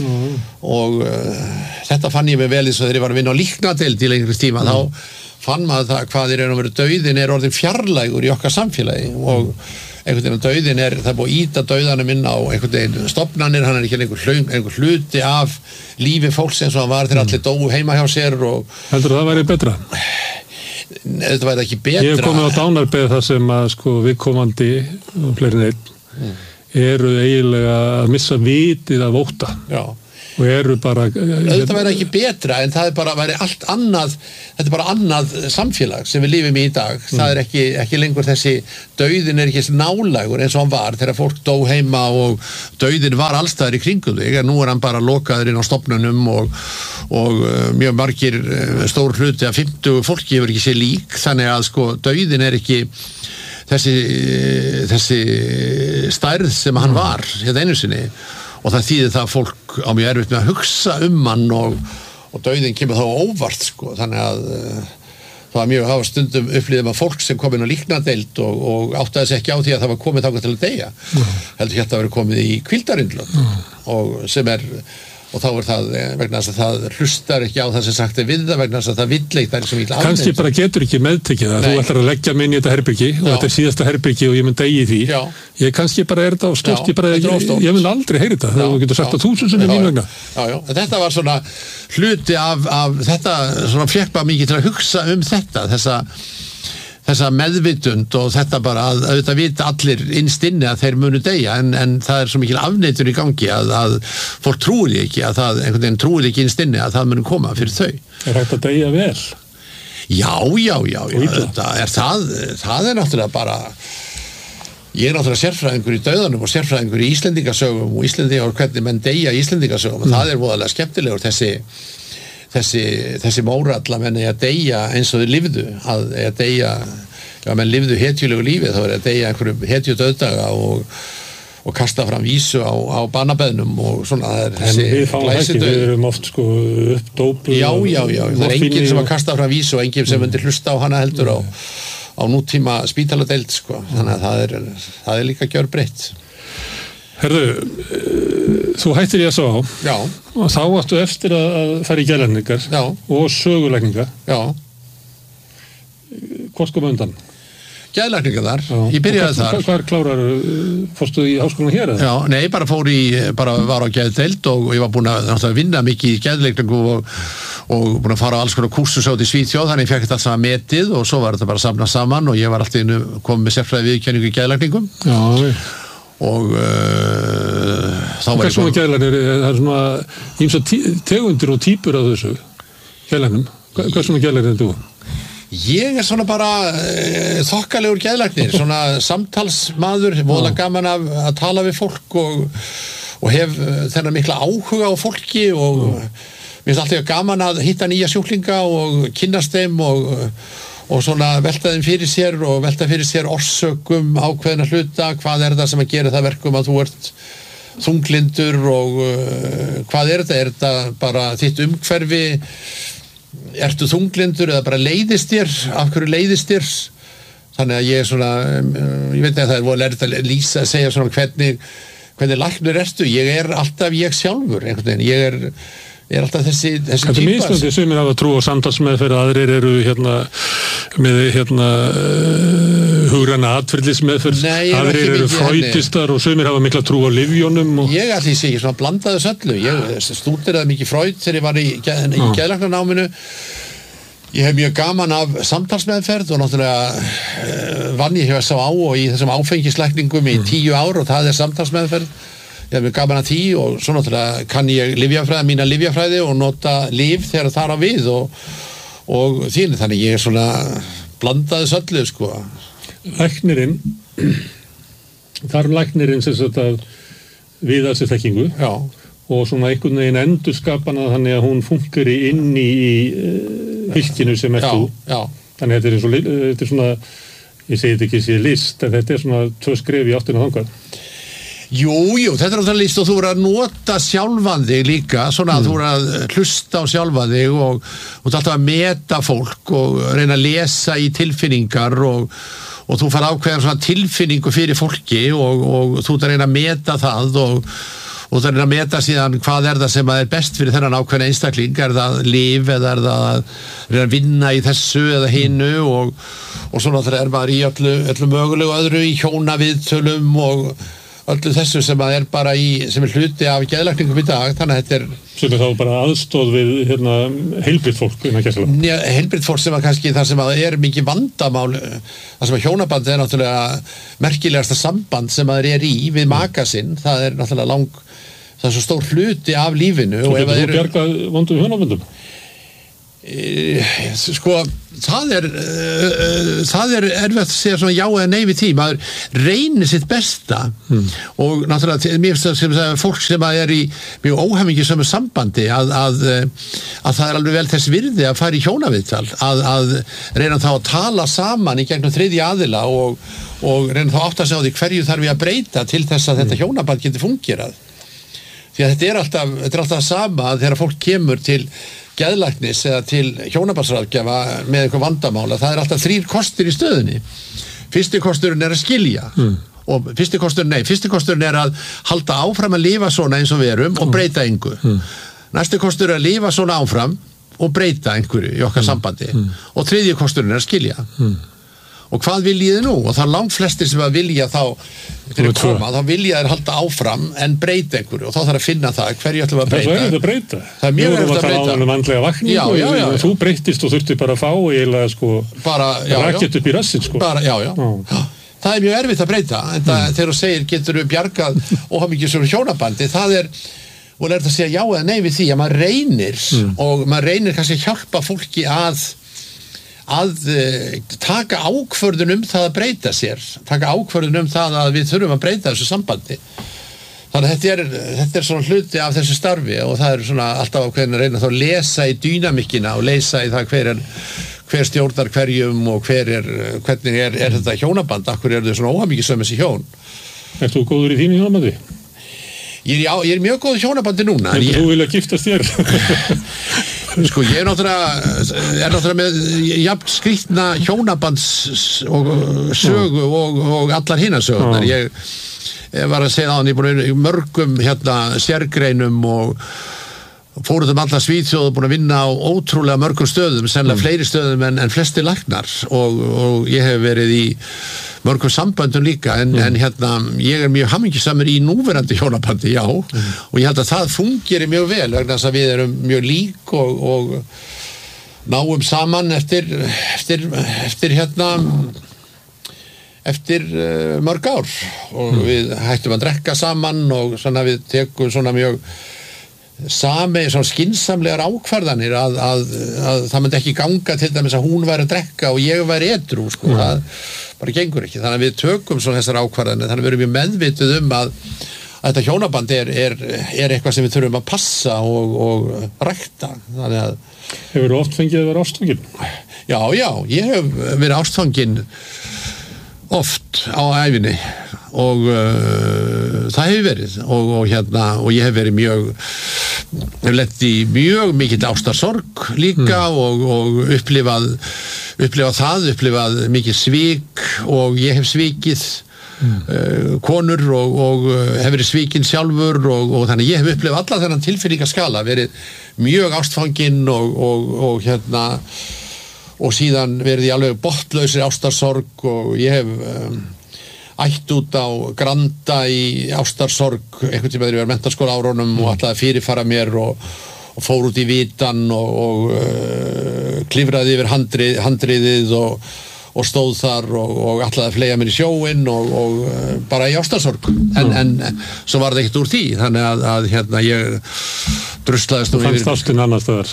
S1: og þetta fann ég mig vel eins og þegar ég var að vinna á líknadeild í lengri tíma þá fann maður það hvað í raun og veru dauðin orðin fjarlægur í okkar samfélagi og einhvern veginn dauðin það búið að ýta dauðanum inn á einhvern veginn stofnanir, hann ekki einhver hluti af lífi fólks eins og hann var þegar allir dóu heima hjá sér og
S2: heldur það væri betra?
S1: þetta væri ekki betra.
S2: Ég hef komið á dánarbeð þar sem að sko viðkomandi og fleiri neitt eru eiginlega að missa vitið af ótta.
S1: Já.
S2: Og eru bara...
S1: Þetta væri ekki betra, en það bara væri allt annað, þetta bara annað samfélag sem við lifum í dag. Það er ekki lengur þessi, dauðin er ekki nálægur eins og hann var þegar fólk dó heima og dauðin var allstaðar í kringum þig. Nú er hann bara lokaður inn á stofnunum og mjög margir stór hluti af 50 fólki hefur ekki séð lík, þannig að sko dauðin er ekki þessi stærð sem hann var hérna einu sinni. Og það þýðir það að fólk á mjög erfitt með að hugsa hann og dauðinn kemur þá óvart sko. Þannig að það var mjög hafa stundum upplýðum að fólk sem kom inn á líknardeild og áttaði sig ekki á því að það var komið þangað til að deyja. Heldur hérna að vera komið í hvíldarindlun og þá er það vegna þess að það hlustar ekki á það sem sagt við það vegna þess að það vill eitt sem vil
S2: kannski bara getur ekki meðtekið það. Þú ætlar að leggja mig inn í þetta herbyggi og þetta er síðasta herbyggi og ég mun deyja í því. Já. Ég kannski bara er þetta á stórt, ég mun aldrei heyri þetta. Það getur sagt að 1000 sinnum mín vegna.
S1: Já. Þetta var svona hluti af þetta svona fjekk mikið til að hugsa þetta, þessa meðvitund og þetta bara að auðvitað vita allir innst inni að þeir munu deyja en það er svo mikil afneitun í gangi að fólk trúir því ekki að það einhvern veginn trúir ekki innst inni að það munu koma fyrir þau.
S2: Er hægt að deyja vel?
S1: Já, það er náttúrulega bara ég er náttúrulega sérfræðingur í dauðanum og sérfræðingur í Íslendingasögum og Íslendingar hvernig menn deyja í Íslendingasögum og það er voðalega skemmtilegur þessi mórall að menn að deyja eins og þau lifðu að deyja, já menn lifðu hetjulegu lífi þá er að deyja einhverjum hetju döðdaga og kasta fram vísu á banabeðnum og svona það er þessi
S2: við fáum ekki, við erum oft sko uppdópuð
S1: já, það er enginn sem að kasta fram vísu og enginn sem myndir hlusta á hana heldur á nútíma spítaladeild sko, þannig að það er líka gjörbreytt.
S2: Herðu, þú hættir ég að sá
S1: já.
S2: Og þá áttu eftir að fara í geðlækningar og sögulækningar.
S1: Já.
S2: Hvort kom undan?
S1: Geðlækningar þar, ég byrjaði þar.
S2: Hvar klárar, fórstu í háskólanum hér?
S1: Já, nei, bara var á geðdeild og ég var búin að vinna mikið í geðlækningu og búin að fara á alls konar kúrsum í Svíþjóð, þannig ég fekk þetta allt saman metið og svo var þetta bara samnað saman og ég var alltaf komið með sérfræði viðurkenningu í geðlækningum.
S2: Já,
S1: og þá var
S2: ég svona geðlæknir, það er svona ýmsa tegundir og típur af þessu geðlæknum, hvað svona geðlæknir er þú?
S1: Ég er svona bara þokkalegur geðlæknir, svona samtalsmaður, voðalega gaman að tala við fólk og hef þennan mikla áhuga á fólki og mér finnst alltaf gaman að hitta nýja sjúklinga og kynnast þeim og svona velta þeim fyrir sér og velta fyrir sér orsökum ákveðna hluta, hvað er það sem að gera það verkum að þú ert þunglindur og hvað er þetta bara þitt umhverfi, ertu þunglindur eða bara leiðist þér, af hverju leiðist þér, þannig að ég er svona, ég veit að það er voru lærið að lýsa, að segja svona hvernig læknir ertu, ég er alltaf ég sjálfur, einhvern veginn, ég er alltaf þessi típa.
S2: Þetta er mismunandi, sumir hafa trú og samtalsmeðferð, aðrir eru með hugræna atferlismeðferð, aðrir eru freutistar og sumir hafa mikla trú á lyfjónum.
S1: Ég ætli sé ekki svona blandaðu öllu, ég stúderaði mikið Freud þegar ég var í geðlæknanáminu, ég hef mjög gaman af samtalsmeðferð og náttúrulega vann ég hjá S.A.A. og í þessum áfengislækningum í 10 ár og það er samtalsmeðferð. Ég hef mjög gaman að því og svo náttúrulega kann ég mína lyfjafræði og nota lyf þegar það er á við og þannig ég er svona blandaðis öllu sko.
S2: Læknirinn, þar læknirinn sem sagt að viða sér þekkingu og svona einhvern veginn endurskapana þannig að hún funkar inn í fylkinu sem ert þú. Þannig að þetta er svona, ég segi þetta ekki sé list, en þetta er svona 2 skref í áttina þangað.
S1: Jú, þetta er náttúrulega list og þú voru að nota sjálfan þig líka, svona að þú voru að hlusta á sjálfan þig og þú ert alltaf að meta fólk og reyna að lesa í tilfinningar og þú fara ákveðan svona tilfinningu fyrir fólki og þú ert að reyna að meta það og þú ert að reyna að meta síðan hvað er það sem er best fyrir þennan ákveðna einstakling, er það lyf eða er það að reyna að vinna í þessu eða hinu og svo náttúrulega er maður í öllu mögulegu öðru í hjónaviðtölum og öllu þessu sem að bara sem hluti af geðlækningum í dag, þannig að þetta
S2: sem þá bara aðstoð við heilbrigt fólk
S1: heilbrigt fólk sem að kannski þar sem að mikið vandamál, þar sem að hjónaband náttúrulega merkilegasta samband sem að í við maka sinn, það náttúrulega það svo stór hluti af lífinu.
S2: Svo getur þú bjargað vondum hjónaböndum?
S1: Sko, það erfitt að segja svona já eða nei við því, maður reynir sitt besta og náttúrulega mér finnst það fólk sem í mjög óhamingjusömu sambandi að það alveg vel þess virði að fara í hjónaviðtal að reyna þá að tala saman í gegnum þriðja aðila og reyna þá átt að segja á því hverju þarf ég að breyta til þess að þetta hjónaband getur fungerað, því að þetta er alltaf sama að þegar fólk kemur til geðlæknis eða til hjónabandsráðgjafa með eitthvað vandamála, það alltaf 3 kostir í stöðunni. Fyrsti kosturinn að skilja og fyrsti kosturinn að halda áfram að lifa svona eins og við erum og breyta engu. Næsti kostur að lifa svona áfram og breyta einhverju í okkar sambandi og þriðji kosturinn að skilja. Og hvað viljið nú? Og það langt flestir sem að vilja þá vilja þeir halda áfram en breyta einhverju og þá þarf að finna það hverju ætlum að breyta.
S2: Það er að breyta.
S1: Það er mjög erfitt að breyta.
S2: Það vandlega vakningu og þú breytist og þurfti bara að fá eiginlega rakett upp í rassinn
S1: Það er mjög erfitt að breyta en þegar þú segir getur við bjargað óhamingjusömu hjónabandi, það og að segja já eða nei við því að maður reynir og maður reynir kannski að hjálpa fólki að taka ákvörðun það að breyta sér, taka ákvörðun það að við þurfum að breyta þessu sambandi. Þannig að þetta svona hluti af þessu starfi og það svona alltaf ákveðin að reyna þá að lesa í dýnamikina og lesa í það hver stjórnar hverjum og hvernig þetta hjónaband, akkur þau svona óhamingjusöm þessi hjón.
S2: Ert þú góður í þínu hjónabandi?
S1: Ég er mjög góð í hjónabandi núna.
S2: Þú vilja giftast þér?
S1: Sko, ég er náttúrulega með jafn skrýtna hjónabands og sögu og allar hinar sögurnar. Ég var að segja ég er búin í mörgum sérgreinum og fór út alla Svíþjóð og búin að vinna á ótrúlega mörgum stöðum, sennilega fleiri stöðum en flestir læknar og ég hef verið í mörgum samböndum líka en ég er mjög hamingjusamur í núverandi hjónabandi, já, og ég held að það fungeri mjög vel vegna þess að við erum mjög lík og náum saman eftir mörg ár og við hættum að drekka saman og svona við tekum svona mjög svona skynsamlegar ákvarðanir að það myndi ekki ganga til dæmis að hún væri að drekka og ég væri edrú, sko, það bara gengur ekki, þannig að við tökum svona þessar ákvarðanir, þannig að við erum mjög meðvituð að þetta hjónaband er eitthvað sem við þurfum að passa og rækta, þannig að
S2: Hefur þú oft fengið að vera ástfangin?
S1: Já, ég hef verið ástfangin oft á ævinni og það hefur verið og ég hef verið hef lent í mjög mikill ástarsorg líka og upplifað mikið svik og ég hef svikið konur og hef verið svikinn sjálfur og þannig ég hef upplifað alla þennan tilfinningaskala, verið mjög ástfangin og síðan verið í alveg botnlausri ástarsorg og ég hef ætt út á Granda í ástarsorg einhvern tíma þegar ég var menntaskóla árunum og ætlaði að fyrirfara mér og fór út í vitan og klifraði yfir handriðið og stóð þar og ætlaði að fleygja mér í sjóinn og bara í ástarsorg en svo var það ekkert úr því þannig að ég druslaðist
S2: og fannst ástin annars staðar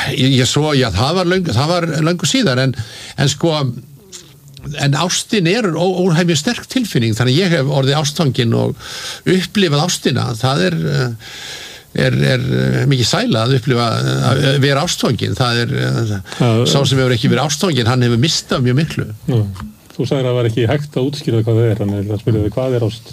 S1: það var löngu síðar en sko en ástin óhæmið sterk tilfinning þannig ég hef orðið ástfangin og upplifað ástina það er mikið sæla að upplifa að vera ástfangin það sá sem hefur ekki verið ástfangin hann hefur mistað mjög miklu
S2: Þú sagðir að það var ekki hægt að útskýra hvað það en það spyrjaði hvað ást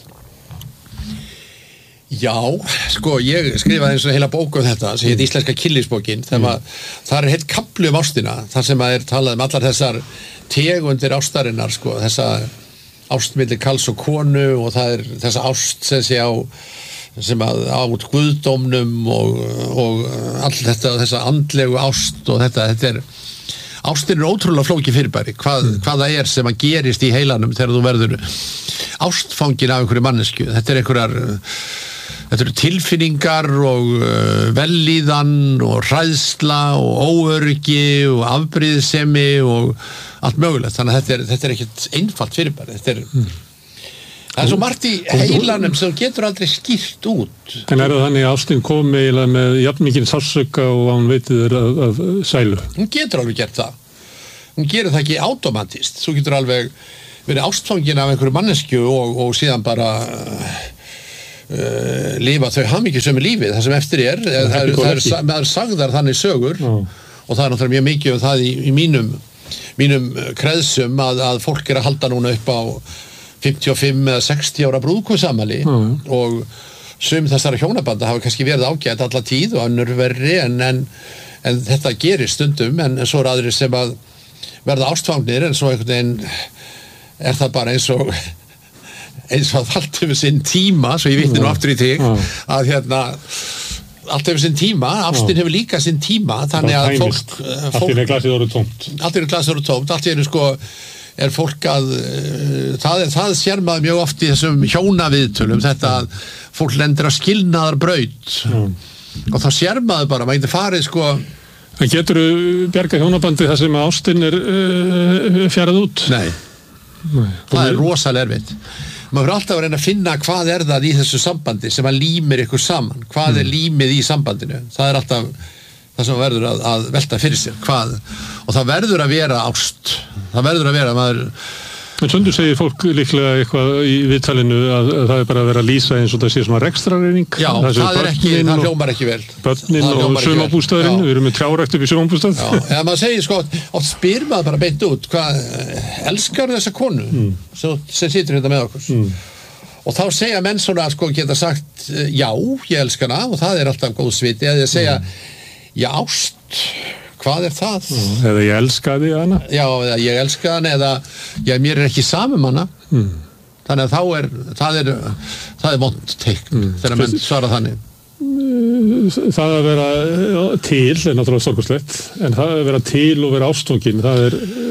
S1: Já, sko, ég skrifaði eins og heila bók þetta sem heit Íslenska kynlífsbókin það heill kafli ástina þar sem að talað allar þessar tegundir ástarinnar, sko, þessa ást milli karls og konu og það þessa ást sem á guðdómnum og all þetta þessa andlegu ást og þetta ástin ótrúlega flókið fyrirbæri, hvað það sem að gerist í heilanum þegar þú verður ástfangin af einhverju mannesku. Þetta eru tilfinningar og vellíðan og hræðsla og óöryggi og afbrýðisemi og allt mögulegt, þannig að þetta er ekkert einfalt fyrirbæri. Það svo margt í heilanum sem getur aldrei skýrt út.
S2: En það þannig að ástin kom eiginlega með jafnmikinn sársauka og hann veitir af sælu?
S1: Hún getur alveg gert það. Hún gerir það ekki automatist. Þú getur alveg verið ástfangin af einhverju mannesku og síðan bara lifa þau hamingjusömu lífið, það sem eftir það er sagðar þannig sögur og það er náttúrulega mjög mikið um það í mínum kreðsum að fólk að halda núna upp á 55 eða 60 ára brúðkaupsafmæli og sum þessara hjónabanda hafa kannski verið ágætt alla tíð og önnur verri en þetta gerir stundum en svo er aðrir sem að verða ástfangnir en svo einhvern veginn það bara eins og allt hefur sinn tíma, svo ég vitni nú aftur í þig að allt hefur sinn tíma, ástin hefur líka sinn tíma, þannig að fólk
S2: allt í glasið eru tómt,
S1: allt í er fólk að það sér maður mjög oft í þessum hjónaviðtölum, þetta að fólk lendir að skilnaðar braut og þá sér maður bara, maður getur farið
S2: En geturðu bjargað hjónabandi þar sem ástin fjarað út?
S1: Nei. Það er rosalega erfitt. Maður fyrir alltaf að reyna að finna hvað er það í þessu sambandi sem að límir ykkur saman, hvað er límið í sambandinu, það er alltaf það sem verður að velta fyrir sér og það verður að vera ást, það verður að vera maður.
S2: En stundum segir fólk líklega eitthvað í viðtalinu að það er bara að vera að lýsa eins og það sé svona rekstrarreining.
S1: Já, það hljómar ekki vel.
S2: Börnin og sumarbústaðurinn, við erum með trjárækt upp í sumarbústað.
S1: Já, eða maður segir oft spyr maður bara beint út, elskar þessa konu sem situr hérna með okkur? Og þá segja menn svona geta sagt, já, ég elskar hana og það er alltaf góð sviti, eða ég segja, já, ást, hvað er það?
S2: Eða ég elskaði hana?
S1: Já, eða ég elskaði hana eða mér er ekki samum hana. Þannig að það er vont teikn þegar menn svara þannig.
S2: Það að vera til er náttúrulega stórkostlegt, en það að vera til og vera ástfangin, það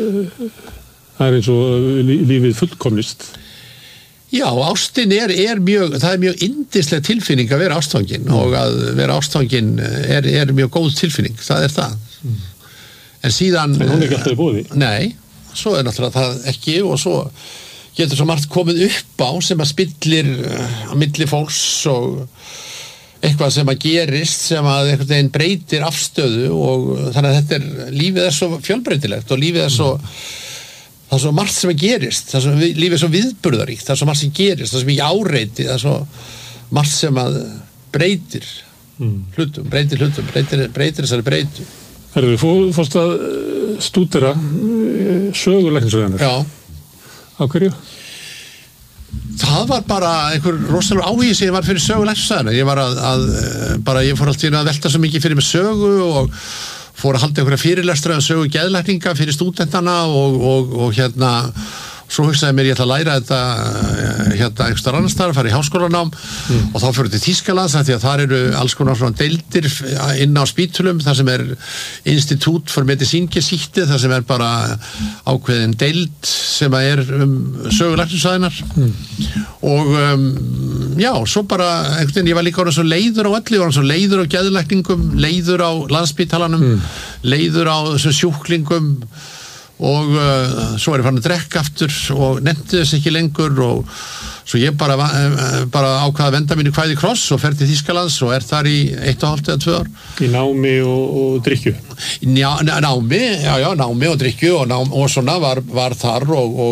S2: er eins og lífið fullkomnist.
S1: Já, ástin það er mjög yndisleg tilfinning að vera ástfangin og að vera ástfangin er mjög góð tilfinning, það er það. En síðan
S2: en hún er ekki alltaf í boði.
S1: Nei, svo er náttúrulega það ekki og svo getur svo margt komið upp á sem að spillir á milli fólks og eitthvað sem að gerist sem að einhvern veginn breytir afstöðu og þannig að lífið er svo fjölbreytilegt og lífið er svo það er svo margt sem að gerist, lífið er svo viðburðaríkt, það er svo margt sem gerist, það er svo mikið áreiti, það er svo margt sem að breytir hlutum, breytir þessari breytu.
S2: Herðu, fórst að stúdera sögulæknisöðunar.
S1: Já.
S2: Á hverju?
S1: Það var bara einhver rosalega áhugi sem ég var fyrir sögulæknisöðunar. Ég fór alltaf að velta svo mikið fyrir mig sögu og fór að halda einhverja fyrirlestra um sögu geðlækninga fyrir stúdentana og svo hugsaði mér ég ætla að læra þetta einhverstaðar annars staðar, fara í háskólanám og þá fyrir til Þýskalands því að þar eru alls konar svona deildir inn á spítulum, þar sem er Institut for Medizingeschichte, þar sem er bara ákveðin deild sem er sögulæknisfræðinar og já, svo bara einhvern veginn, ég var líka orðinn svo leiður á öllu, ég var svo leiður á geðlækningum, leiður á Landspítalanum, leiður á þessum sjúklingum og svo er ég farin að drekka aftur og nefndi þess ekki lengur og svo ég bara ákvaða að venda mínu kvæði kross og fer til Þýskalands og er þar í 1,5 eða 2 ár.
S2: Í námi og drykkju?
S1: Já, námi og drykkju og svona var þar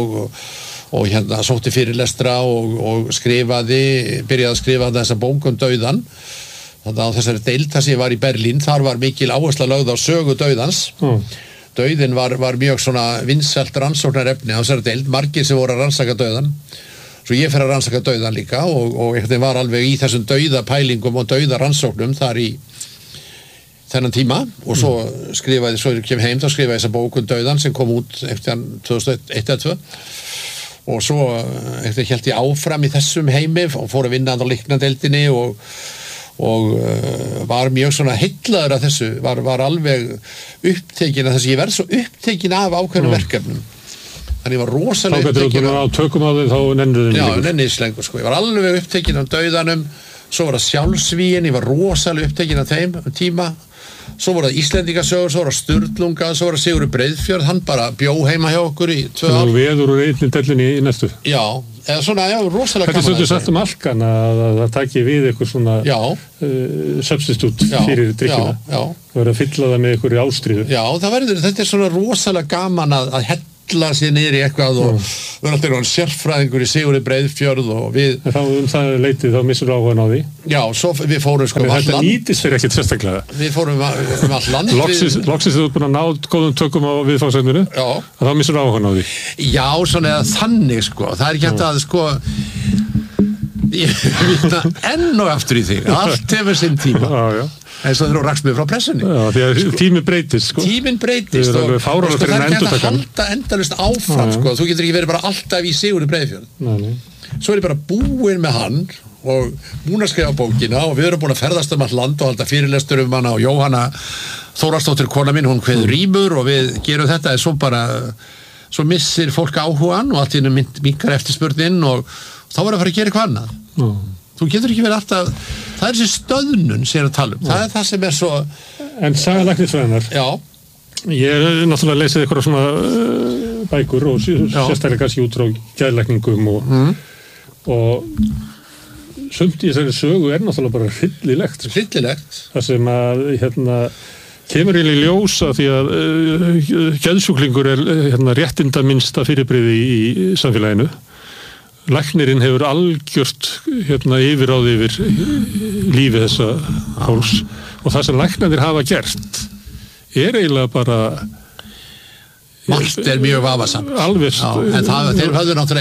S1: og sótti fyrirlestra og byrjaði að skrifa þessa bók dauðan. Þannig að þessari deild þar sem ég var í Berlín, þar var mikil áhersla lögð á sögu dauðans. Dauðinn var mjög svona vinsælt rannsóknarefni á þessari deild, margir sem voru að rannsaka dauðan. Svo ég fer að rannsaka dauðan líka og einhvern var alveg í þessum dauðapælingum og dauðarannsóknum þar í þennan tíma og svo ég kem heim, þá skrifaði þessa bókun dauðan sem kom út eftir 2001 eða 2002 og svo hélt ég áfram í þessum heimi og fór að vinna á líknadeildinni og var mjög svona heillaður af þessu, var alveg upptekinn af þessu, ég verð svo upptekinn af ákveðnum verkefnum, þannig ég var rosalega upptekinn
S2: á tökum á þig þá nennir
S1: þið já, nennislengur sko, ég var alveg upptekinn af dauðanum, svo var það sjálfsvígin, ég var rosalega upptekinn af þeim tíma, svo voru það Íslendingasögur, svo voru það Sturlunga, svo voru það Sigurður Breiðfjörð, hann bara bjó heima hjá okkur í 2 ár.
S2: Þú veður úr einni dellinni í næstu.
S1: Já, eða svona, já, rosalega gaman.
S2: Þetta er svolítið sagt Alkan að það taki við eitthvað svona substitút fyrir drykkina.
S1: Já.
S2: Það verður að fylla það með einhverju ástríðu.
S1: Já, þetta er svona rosalega gaman að hella sér niður í eitthvað og við erum alltaf sérfræðingur í Sigurði Breiðfjörð og við
S2: þá það leitið þá missur áhugan á því
S1: já, svo við fórum sko
S2: þetta nýtist fyrir ekkert sérstaklega
S1: við fórum all land
S2: loksins þú ert búin að ná góðum tökum á viðfangsefninu þá missur áhugan á því
S1: já, svona þannig sko það er ekki hægt að sko ég vitna enn og aftur í þig allt hefur sinn tíma
S2: já
S1: eins og þeir eru rakst með frá pressunni
S2: já, því að tíminn breytist sko
S1: tíminn breytist og það er ekki að halda endalaust áfram sko þú getur ekki verið bara alltaf í Sigurði Breiðfjörð svo er ég bara búinn með hann og búinn að skrifa bókina og við erum búin að ferðast all land og halda fyrirlestur hana og Jóhanna Þórhallsdóttir kona mín hún kveður rímur og við gerum þetta svo missir fólk áhugan og allt í einu minnkar eftirspurnin og þá var að fara að gera eitthvað annað þú getur ekki verið alltaf það er þessi stöðnun sem að tala það er það sem er svo
S2: en saga læknisfræðinnar ég náttúrulega lesið eitthvað svona bækur og sérstaklega kannski út frá geðlækningum og sumt í þessari sögu er náttúrulega bara hryllilegt það sem að kemur í ljósa því að geðsjúklingur er réttindaminnsta fyrirbrigði í samfélaginu læknirinn hefur algjört yfirráð yfir lífi þessa fólks og það sem læknarnir hafa gert er eiginlega bara
S1: margt er mjög vafasamt
S2: alveg
S1: en þeir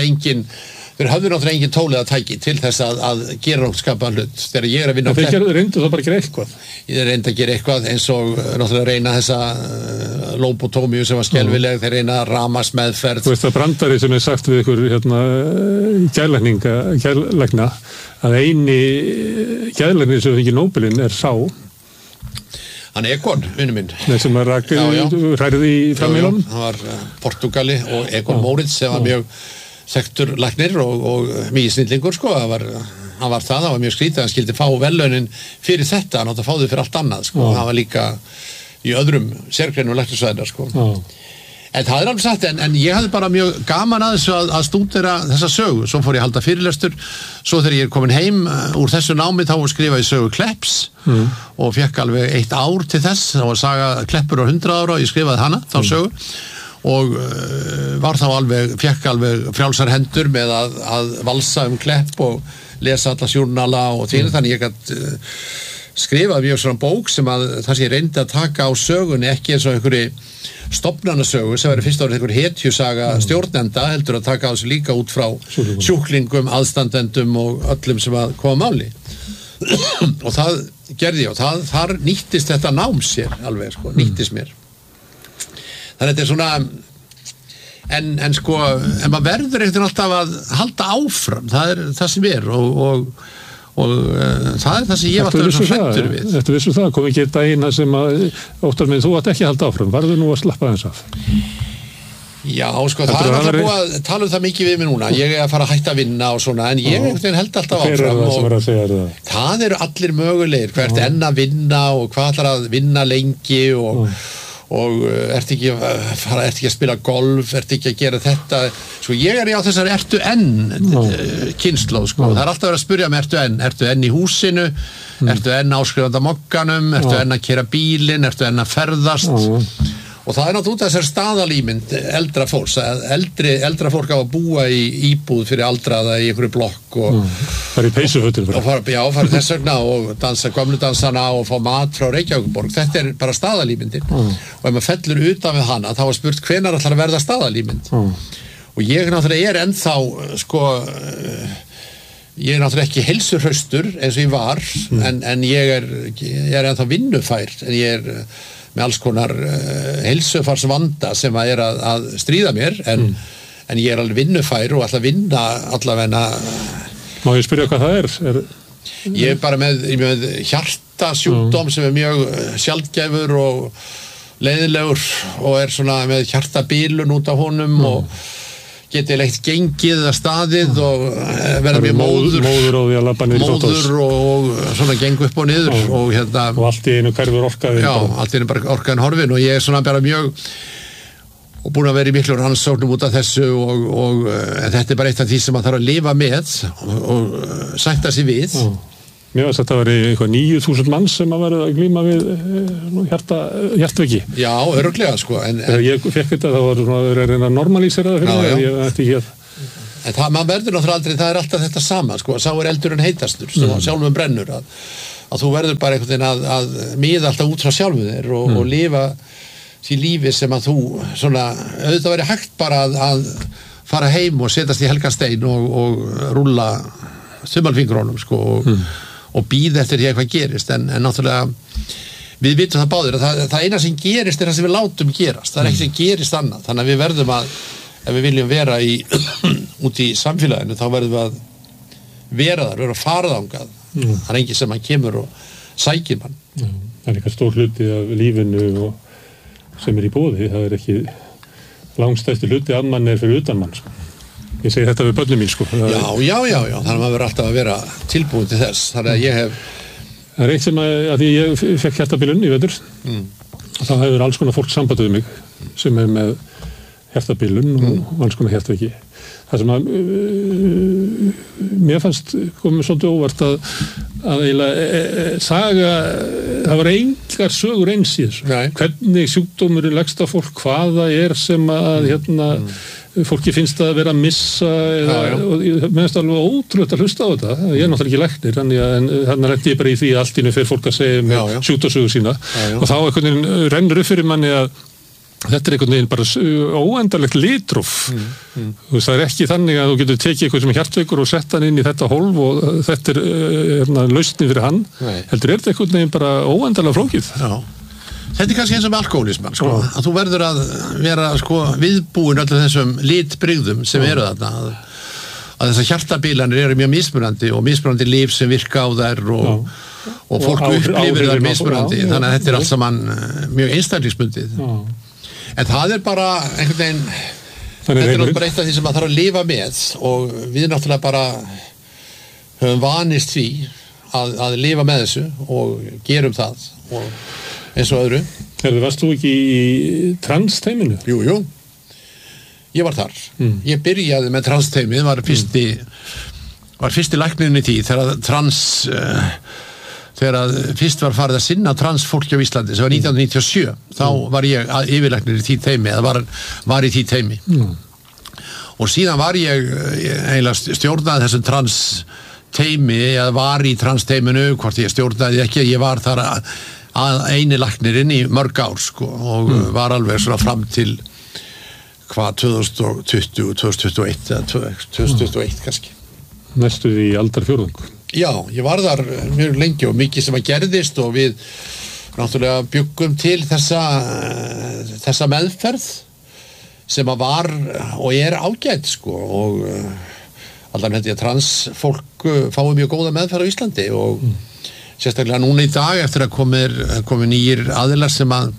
S1: höfðu náttúrulega engin tólið að tæki til þess að gera nokkuð skapaðan hlut þegar ég er að vinna á
S2: þeir reyndu þá bara að gera eitthvað
S1: ég reyndi að gera eitthvað eins og náttúrulega reyna þessa lobotómíu sem var skelfileg þeir reyna rafmagnsmeðferð
S2: þú veist að brandari sem er sagt við ykkur geðlækna að eini geðlæknir sem fengi Nóbelinn er sá
S1: hann Egon, vinnu minn
S2: sem að ræði í framílunum
S1: hann var Portugali og Egon Moritz sem var mjög sektur læknir og mikið snillingur sko, hann var mjög skrítið, hann skildi fá velaunin fyrir þetta, hann átti að fá þau fyrir allt annað sko, hann var líka í öðrum sérgreinum læknisvæðinar sko. En það er alveg sagt, en ég hafði bara mjög gaman að þessu að stúdera þessa sögu, svo fór ég að halda fyrirlestur, svo þegar ég er komin heim úr þessu námi þá skrifaði ég sögu Klepps og fekk alveg 1 ár til þess, þá var saga Kleppur á 100 ára og ég skrifaði hana, þá sögu og var þá fekk alveg frjálsar hendur með að valsa Klepp og lesa alla sjúrnala og þannig ég gætt skrifað mjög svona bók sem að það sem ég reyndi að taka á sögunni ekki eins og einhverju stofnanasögu sem verið fyrst árið einhver hetjusaga stjórnenda heldur að taka á þessu líka út frá sjúklingum, aðstandendum og öllum sem að koma máli og það gerði ég og þar nýttist þetta nám sér alveg sko, nýttist mér þannig að þetta er svona en sko, en maður verður ekkert alltaf að halda áfram, það er það sem er og það er það sem ég alltaf verið svo hrættur við
S2: Þetta vissu það, kom ekki daginn sem að óttar með þú átt ekki að halda áfram, varðu nú að slappa þess af
S1: Já, sko, það er alltaf búið að tala það mikið við mig núna, ég er að fara að hætta að vinna og svona, en ég held alltaf áfram
S2: og
S1: það eru allir mögulegir, hvert enn að vinna og hvað ætlar að vinna lengi og ert ekki að spila golf, ert ekki að gera þetta sko ég er á þessari ertu enn kynslóð sko, það er alltaf verið að spyrja mig ertu enn í húsinu ertu enn áskrifandi á mokkanum ertu enn að keyra bílinn, ertu enn að ferðast og það er náttúrulega út af þessar staðalímynd eldra fólks, eldra fólk á að búa í íbúð fyrir aldraða í einhverju blokk og
S2: fara í peysufötin
S1: fara þess vegna og dansa gömludansana og fá mat frá Reykjavíkurborg, þetta er bara staðalímyndin og ef maður fellur utan við hana þá var spurt hvenær ætlar að verða staðalímynd og ég náttúrulega er ennþá sko ég er náttúrulega ekki heilsuhraustur eins og ég var en ég er ennþá vinnufær en ég er með alls konar heilsufarsvanda sem að er að stríða mér en ég er alveg vinnufær og ætla að vinna allavegna
S2: Má ég spyrja hvað það er?
S1: Ég bara með hjartasjúkdóm sem mjög sjaldgæfur og leiðilegur og svona með hjartabilun út af honum og geti leitt gengið að staðið og verða mjög móður
S2: og því að labba niður í þóttós
S1: og svona gengu upp og niður og
S2: og allt í einu hverfur orkaðin
S1: allt í einu bara orkaðin horfin og ég svona bara mjög og búin að vera í miklu rannsóknum út af þessu og þetta bara eitt af því sem maður þarf að lifa með og sætta sig við.
S2: Mér veist að þetta var eitthvað 9.000 manns sem að vera að glíma við hjartveiki.
S1: Já, örugglega sko.
S2: Þegar ég fekk þetta þá var svona að reyna að normalísera það fyrir mig, ég ætti ekki að.
S1: En það, maður verður náttúrulega aldrei, það alltaf þetta sama sko, sá eldurinn heitastur, sjálfum brennur að þú verður bara einhvern veginn að miða alltaf út frá sjálfu þér og lifa því lífi sem að þú svona, auðvitað verið hægt bara að fara heim og setjast í helgan stein og rúlla þumalfingrónum sko og bíða eftir því að hvað gerist en náttúrulega við vitum það báðir að það eina sem gerist það sem við látum gerast, það ekki sem gerist annað, þannig að við verðum að ef við viljum vera út í samfélaginu þá verðum við að vera þar, vera farðangað það engin sem hann kemur og sækir mann.
S2: Það líka stór hluti af lífinu og sem í boði, það ekki langstæsti hluti að mann fyrir utan mann sko. Ég segi þetta við börnum mín sko.
S1: Já, þannig að maður verður alltaf að vera tilbúin til þess, þannig að ég hef
S2: Það eitt sem að ég fekk hjartabilun í vetur þá hefur alls konar fólk samband við mig sem með hjartabilun og alls konar hjartveiki það sem að mér fannst komið svolítið óvart að eiginlega saga það var engar sögur eins í þessu hvernig sjúkdómurinn leggst á fólk hvaða sem að fólki finnst að vera að missa og mér finnst alveg ótrúlega að hlusta á þetta ég náttúrulega ekki læknir en þannig lendi ég bara í því að allt í einu fer fólk að segja með sjúkdómssögu sína og þá einhvern veginn rennur upp fyrir manni að þetta einhvern veginn bara óendanlegt litróf það ekki þannig að þú getur tekið eitthvað sem hjartveikur og sett hann inn í þetta hólf og þetta lausnin fyrir hann heldur þetta einhvern veginn bara óendanlega flókið
S1: Þetta kannski eins og með alkohólisman sko, að þú verður að vera sko, viðbúin öllum þessum litbrigðum sem eru þarna að þessar hjartabilanir eru mjög mismunandi og mismunandi líf sem virka á þær og fólk upplifir þær mismunandi þannig að þetta allt saman mjög einstaklingsbundið en það bara einhvern veginn þetta náttúrulega bara eitt af því sem maður þarf að lifa með og við náttúrulega bara höfum vanist því að lifa með þessu og gerum það og eins og öðru.
S2: Varst þú ekki í transteiminu?
S1: Jú. Ég var þar. Ég byrjaði með transteimið, var fyrsti læknirinn í tíð þegar fyrst var farið að sinna transfólki á Íslandi, sem var 1997. Þá var ég yfirlæknir í því teimi, eða var í því teimi. Og síðan var ég eiginlega stjórnaði þessum transteimi, eða var í transteiminu, hvort ég stjórnaði ekki, ég var þar að eini læknirinn í mörg ár sko, og var alveg svona fram til 2020, 2021 eða 2021 kannski.
S2: Næstu því aldarfjórðung.
S1: Já, ég var þar mjög lengi og mikið sem að gerðist og við náttúrulega bjuggum til þessa meðferð sem að var og ágætt sko og allan held ég að transfólk fái mjög góða meðferð á Íslandi og sérstaklega núna í dag eftir að komi nýjir aðilar sem að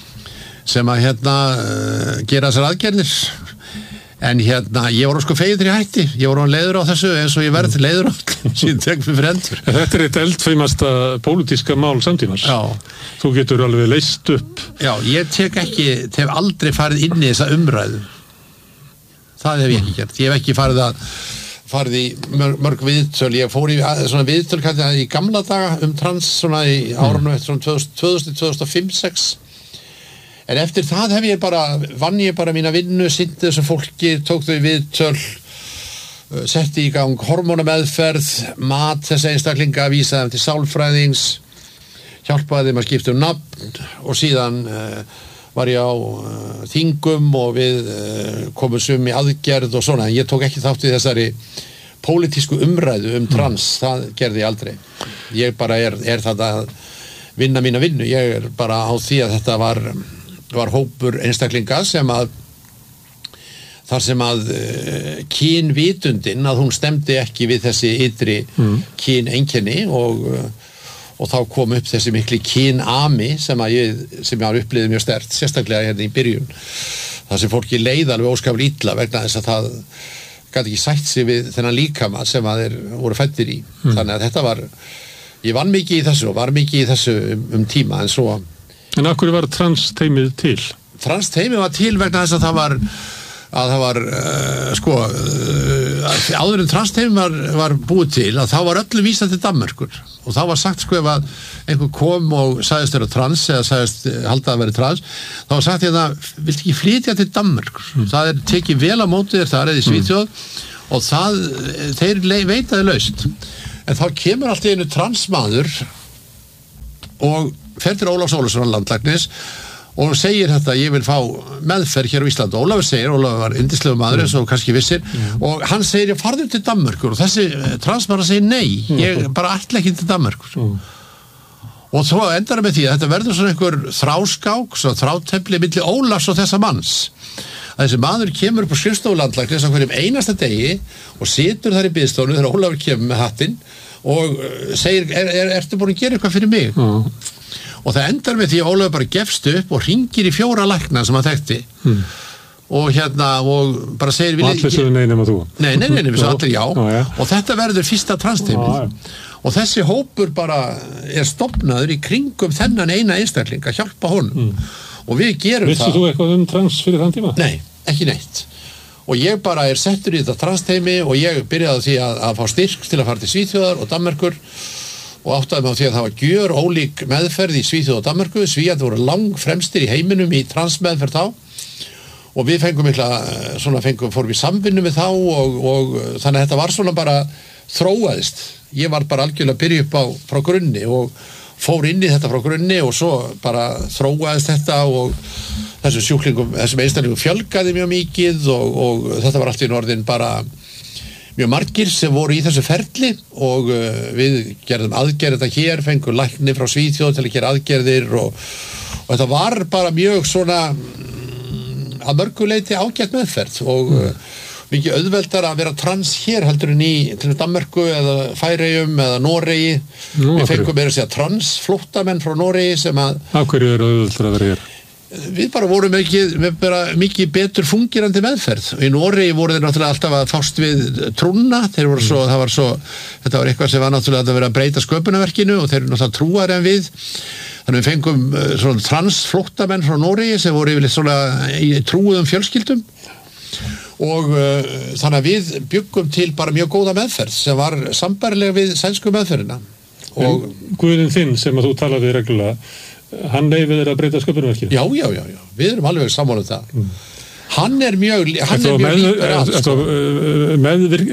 S1: gera þessar aðgerðir en ég var sko feginn þegar ég hætti ég var leiður á þessu eins og ég verð leiður á síðan tek fyrir endur
S2: Þetta eitt eldfeimasta pólitíska mál samtímans þú getur alveg leyst upp
S1: ég hef aldrei farið inn í þessa umræðu það hef ég ekki gert ég hef ekki farið í mörg viðtöl, ég fór í svona viðtöl í gamla daga trans svona í árunum eftir 2005-06 en eftir það vann ég bara mína vinnu, sinnti þessu fólki, tók þau viðtöl setti í gang hormónameðferð, mat þessa einstaklinga, vísaði þeim til sálfræðings hjálpaði þeim að skipta nafn og síðan var ég á þingum og við komum sum í aðgerð og svona, en ég tók ekki þátt í þessari pólitísku umræðu trans, það gerði ég aldrei. Ég bara það að vinna mína vinnu, ég bara á því að þetta var hópur einstaklinga sem að þar sem að kynvitundin, að hún stemdi ekki við þessi ytri kyneinkenni og þá kom upp þessi mikli kynami sem ég har upplifað mjög sterkt, sérstaklega hérna í byrjun. Það sem fólki leið alveg óskaplega illa vegna þess að það gat ekki sætt sig við þennan líkama sem að þeir voru fæddir í. Þannig að þetta var, ég vann mikið í þessu og var mikið í þessu tíma en svo.
S2: En af hverju var transteymið til?
S1: Transteymið var til vegna þess að það var áður en transteymið var búið til að þá var öllu vísað til Danmerkur og þá var sagt ef að einhver kom og sagðist vera trans eða sagðist halda að vera trans þá var sagt viltu ekki flytja til Danmerkur það tekið vel á móti þér þar eða í Svíþjóð og þeir veitaði laust en þá kemur allt í einu transmaður og fer til Ólafs Ólafssonar landlæknis og segir þetta, ég vil fá meðferð hér á Íslandi. Ólafur var yndislegu maður eins og kannski vissir og hann segir, ég farðu til Danmerkur og þessi transmaður segir, nei, ég bara ætla ekki til Danmerkur. Og svo endar með því að þetta verður svona einhver þráskák, svona þrátefli milli Ólafs og þessa manns. Að þessi maður kemur upp á skrifstofulandlæknis á hverjum einasta degi og situr þar í biðstofnu þegar Ólafur kemur með hattinn og segir, ertu búin að gera eitthvað fyrir mig? Og það endar með því að Ólafur bara gefst upp og hringir í 4 lækna sem hann þekkti og og bara segir
S2: allir sögðu nei nema þú
S1: nei, við svo allir já og þetta verður fyrsta transteymið og þessi hópur bara stofnaður í kringum þennan eina einstakling að hjálpa honum og við gerum
S2: Vissir þú eitthvað trans fyrir þann tíma?
S1: Nei, ekki neitt og ég bara settur í þetta transteymi og ég byrjaði því að fá styrk til að fara til Svíþjóðar og Danmerkur og áttaði mig á því að það var gjör ólík meðferð í Svíþjóð og Danmörku. Svíarnir voru langfremstir í heiminum í transmeðferð þá og við fórum í samvinnu með þá og þannig að þetta var svona bara þróaðist. Ég var bara algjörlega að byrja upp frá grunni og fór inn í þetta frá grunni og svo bara þróaðist þetta og þessum einstaklingum fjölgaði mjög mikið og þetta var allt í orðin bara mjög margir sem voru í þessu ferli og við gerðum aðgerð þetta hér, fengum lækni frá Svíþjóð til að gera aðgerðir og þetta var bara mjög svona að mörguleiti ágætt meðferð og mikið auðveldar að vera trans hér heldur en í til Danmörku eða Færeyjum eða Noregi. Við fengum meira að segja transflóttamenn frá Noregi sem að
S2: Af hverju auðveldar að vera hér?
S1: Við bara vorum mikið betur fungirandi meðferð og í Noregi voru þeir náttúrulega alltaf að fást við trúna, þetta var eitthvað sem var náttúrulega að vera að breyta sköpunarverkinu og þeir eru náttúrulega trúari en við þannig við fengum svona transflóttamenn frá Noregi sem voru yfirleitt svona í trúuðum fjölskyldum og þannig að við byggum til bara mjög góða meðferð sem var sambærileg við sænsku meðferðina og
S2: Guðinn þinn sem að þú talaði reglulega hann leyfir þér að breyta sköpunarverkinu?
S1: Já, við erum alveg sammála það. Hann er mjög líkur að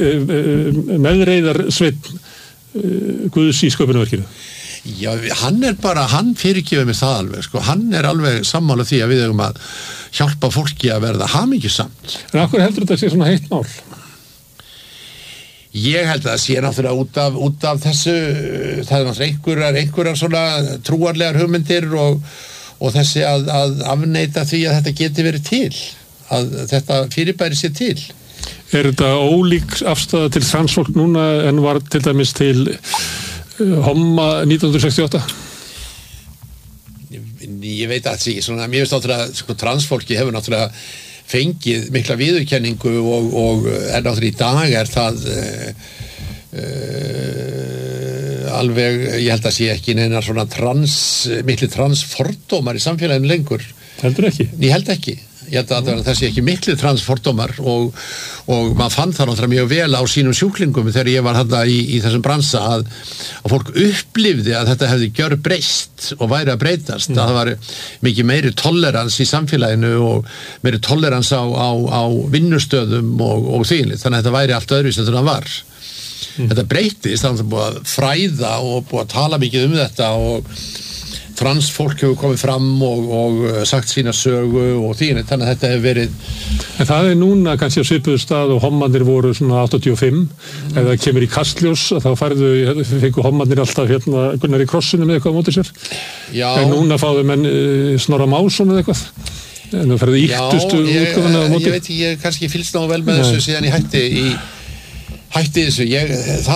S2: meðreiðar sveinn Guðs í sköpunarverkinu?
S1: Já, hann fyrirgefur mér það alveg, hann er alveg sammála því að við eigum að hjálpa fólki að verða hamingjusamt.
S2: En af hverju heldur þetta sé svona heitt mál?
S1: Ég held að það sé náttúrulega út af þessu, það er náttúrulega einhverjar svona trúarlegar hugmyndir og þessi að afneita því að þetta geti verið til, að þetta fyrirbæri sé til.
S2: Er þetta ólík afstaða til transfólk núna en var til dæmis til homma 1968?
S1: Ég veit að það sé svona, mér finnst náttúrulega transfólki hefur náttúrulega fengið mikla viðurkenningu og náttúrulega í dag er það alveg, ég held að sé ekki neina svona mikli transfordómar í samfélaginu lengur.
S2: Heldur ekki?
S1: Ég held ekki. Ég held að það sé ekki mikli transfordómar og maður fann það náttúrulega mjög vel á sínum sjúklingum þegar ég var þarna í þessum bransa að fólk upplifði að þetta hefði gjörbreyst og væri að breytast að það var mikið meiri tolerans í samfélaginu og meiri tolerans á vinnustöðum og þvílið, þannig að þetta væri allt öðruvísi en það var. Þetta breytist, þannig að það búið að fræða og búið að tala mikið um þetta og transfólk hefur komið fram og sagt sína sögu og þannig að þetta hefur verið.
S2: En það er núna kannski á svipuðu stað og hommarnir voru svona 85 ef það kemur í Kastljós þá fengu hommarnir alltaf Gunnar í krossinu með eitthvað á móti sér. Já. En núna fáðu menn Snorra Másson eða eitthvað. En þú ferði ýktustu útgáfuna á móti?
S1: Ég veit ekki, ég kannski fylgst ná vel með þessu síðan ég hætti þessu. Ég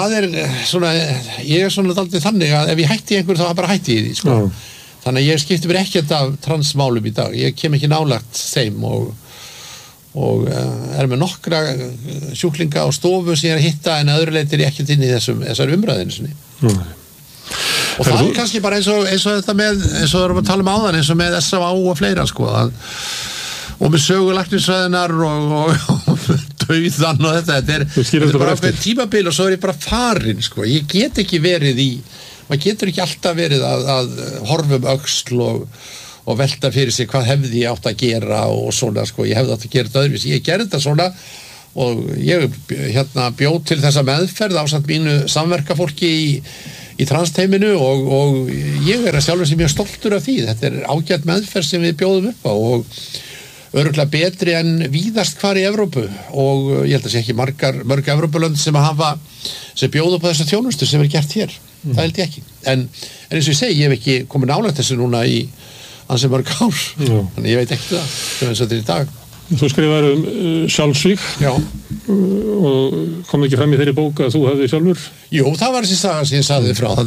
S1: er svona daldið þannig að ef ég hætti einhver þá bara hætti ég því, sko. Þannig að ég skipti mér ekkert af transmálum í dag. Ég kem ekki nálægt þeim og er með nokkra sjúklinga á stofu sem ég er að hitta en öðru leyti er ég ekkert inn í þessar umræðinu sinni. Og það er kannski bara eins og þetta með, eins og við erum að tala áðan, eins og með SAA og fleira, sko, og með sögulæknisfræðinar og dauðan og þetta er bara ákveðin tímabil og svo er ég bara farin, sko. Ég get ekki verið maður getur ekki alltaf verið að horfa öxl og velta fyrir sig hvað hefði ég átt að gera og svona, sko. Ég hefði átt að gera þetta öðruvísi. Ég gerði þetta svona og ég bjóð til þessa meðferð ásamt mínu samverkafólki í transteiminu og ég er að sjálfur sem mjög stoltur af því. Þetta er ágætt meðferð sem við bjóðum upp á og örugglega betri en víðast hvar í Evrópu og ég held að sé ekki mörg Evrópulönd sem bjóða upp á þessa þjónustu sem er gert hér. Það held ég ekki. En eins og ég segi, ég hef ekki komið nálægt þessu núna í ansi mörg ár. Þannig ég veit ekki það sem eins og þetta er í dag.
S2: Þú skrifaðir sjálfsvíg og kom ekki fram í þeirri bók að þú hafði sjálfur?
S1: Jú, það var þessi saga sem ég sagði frá.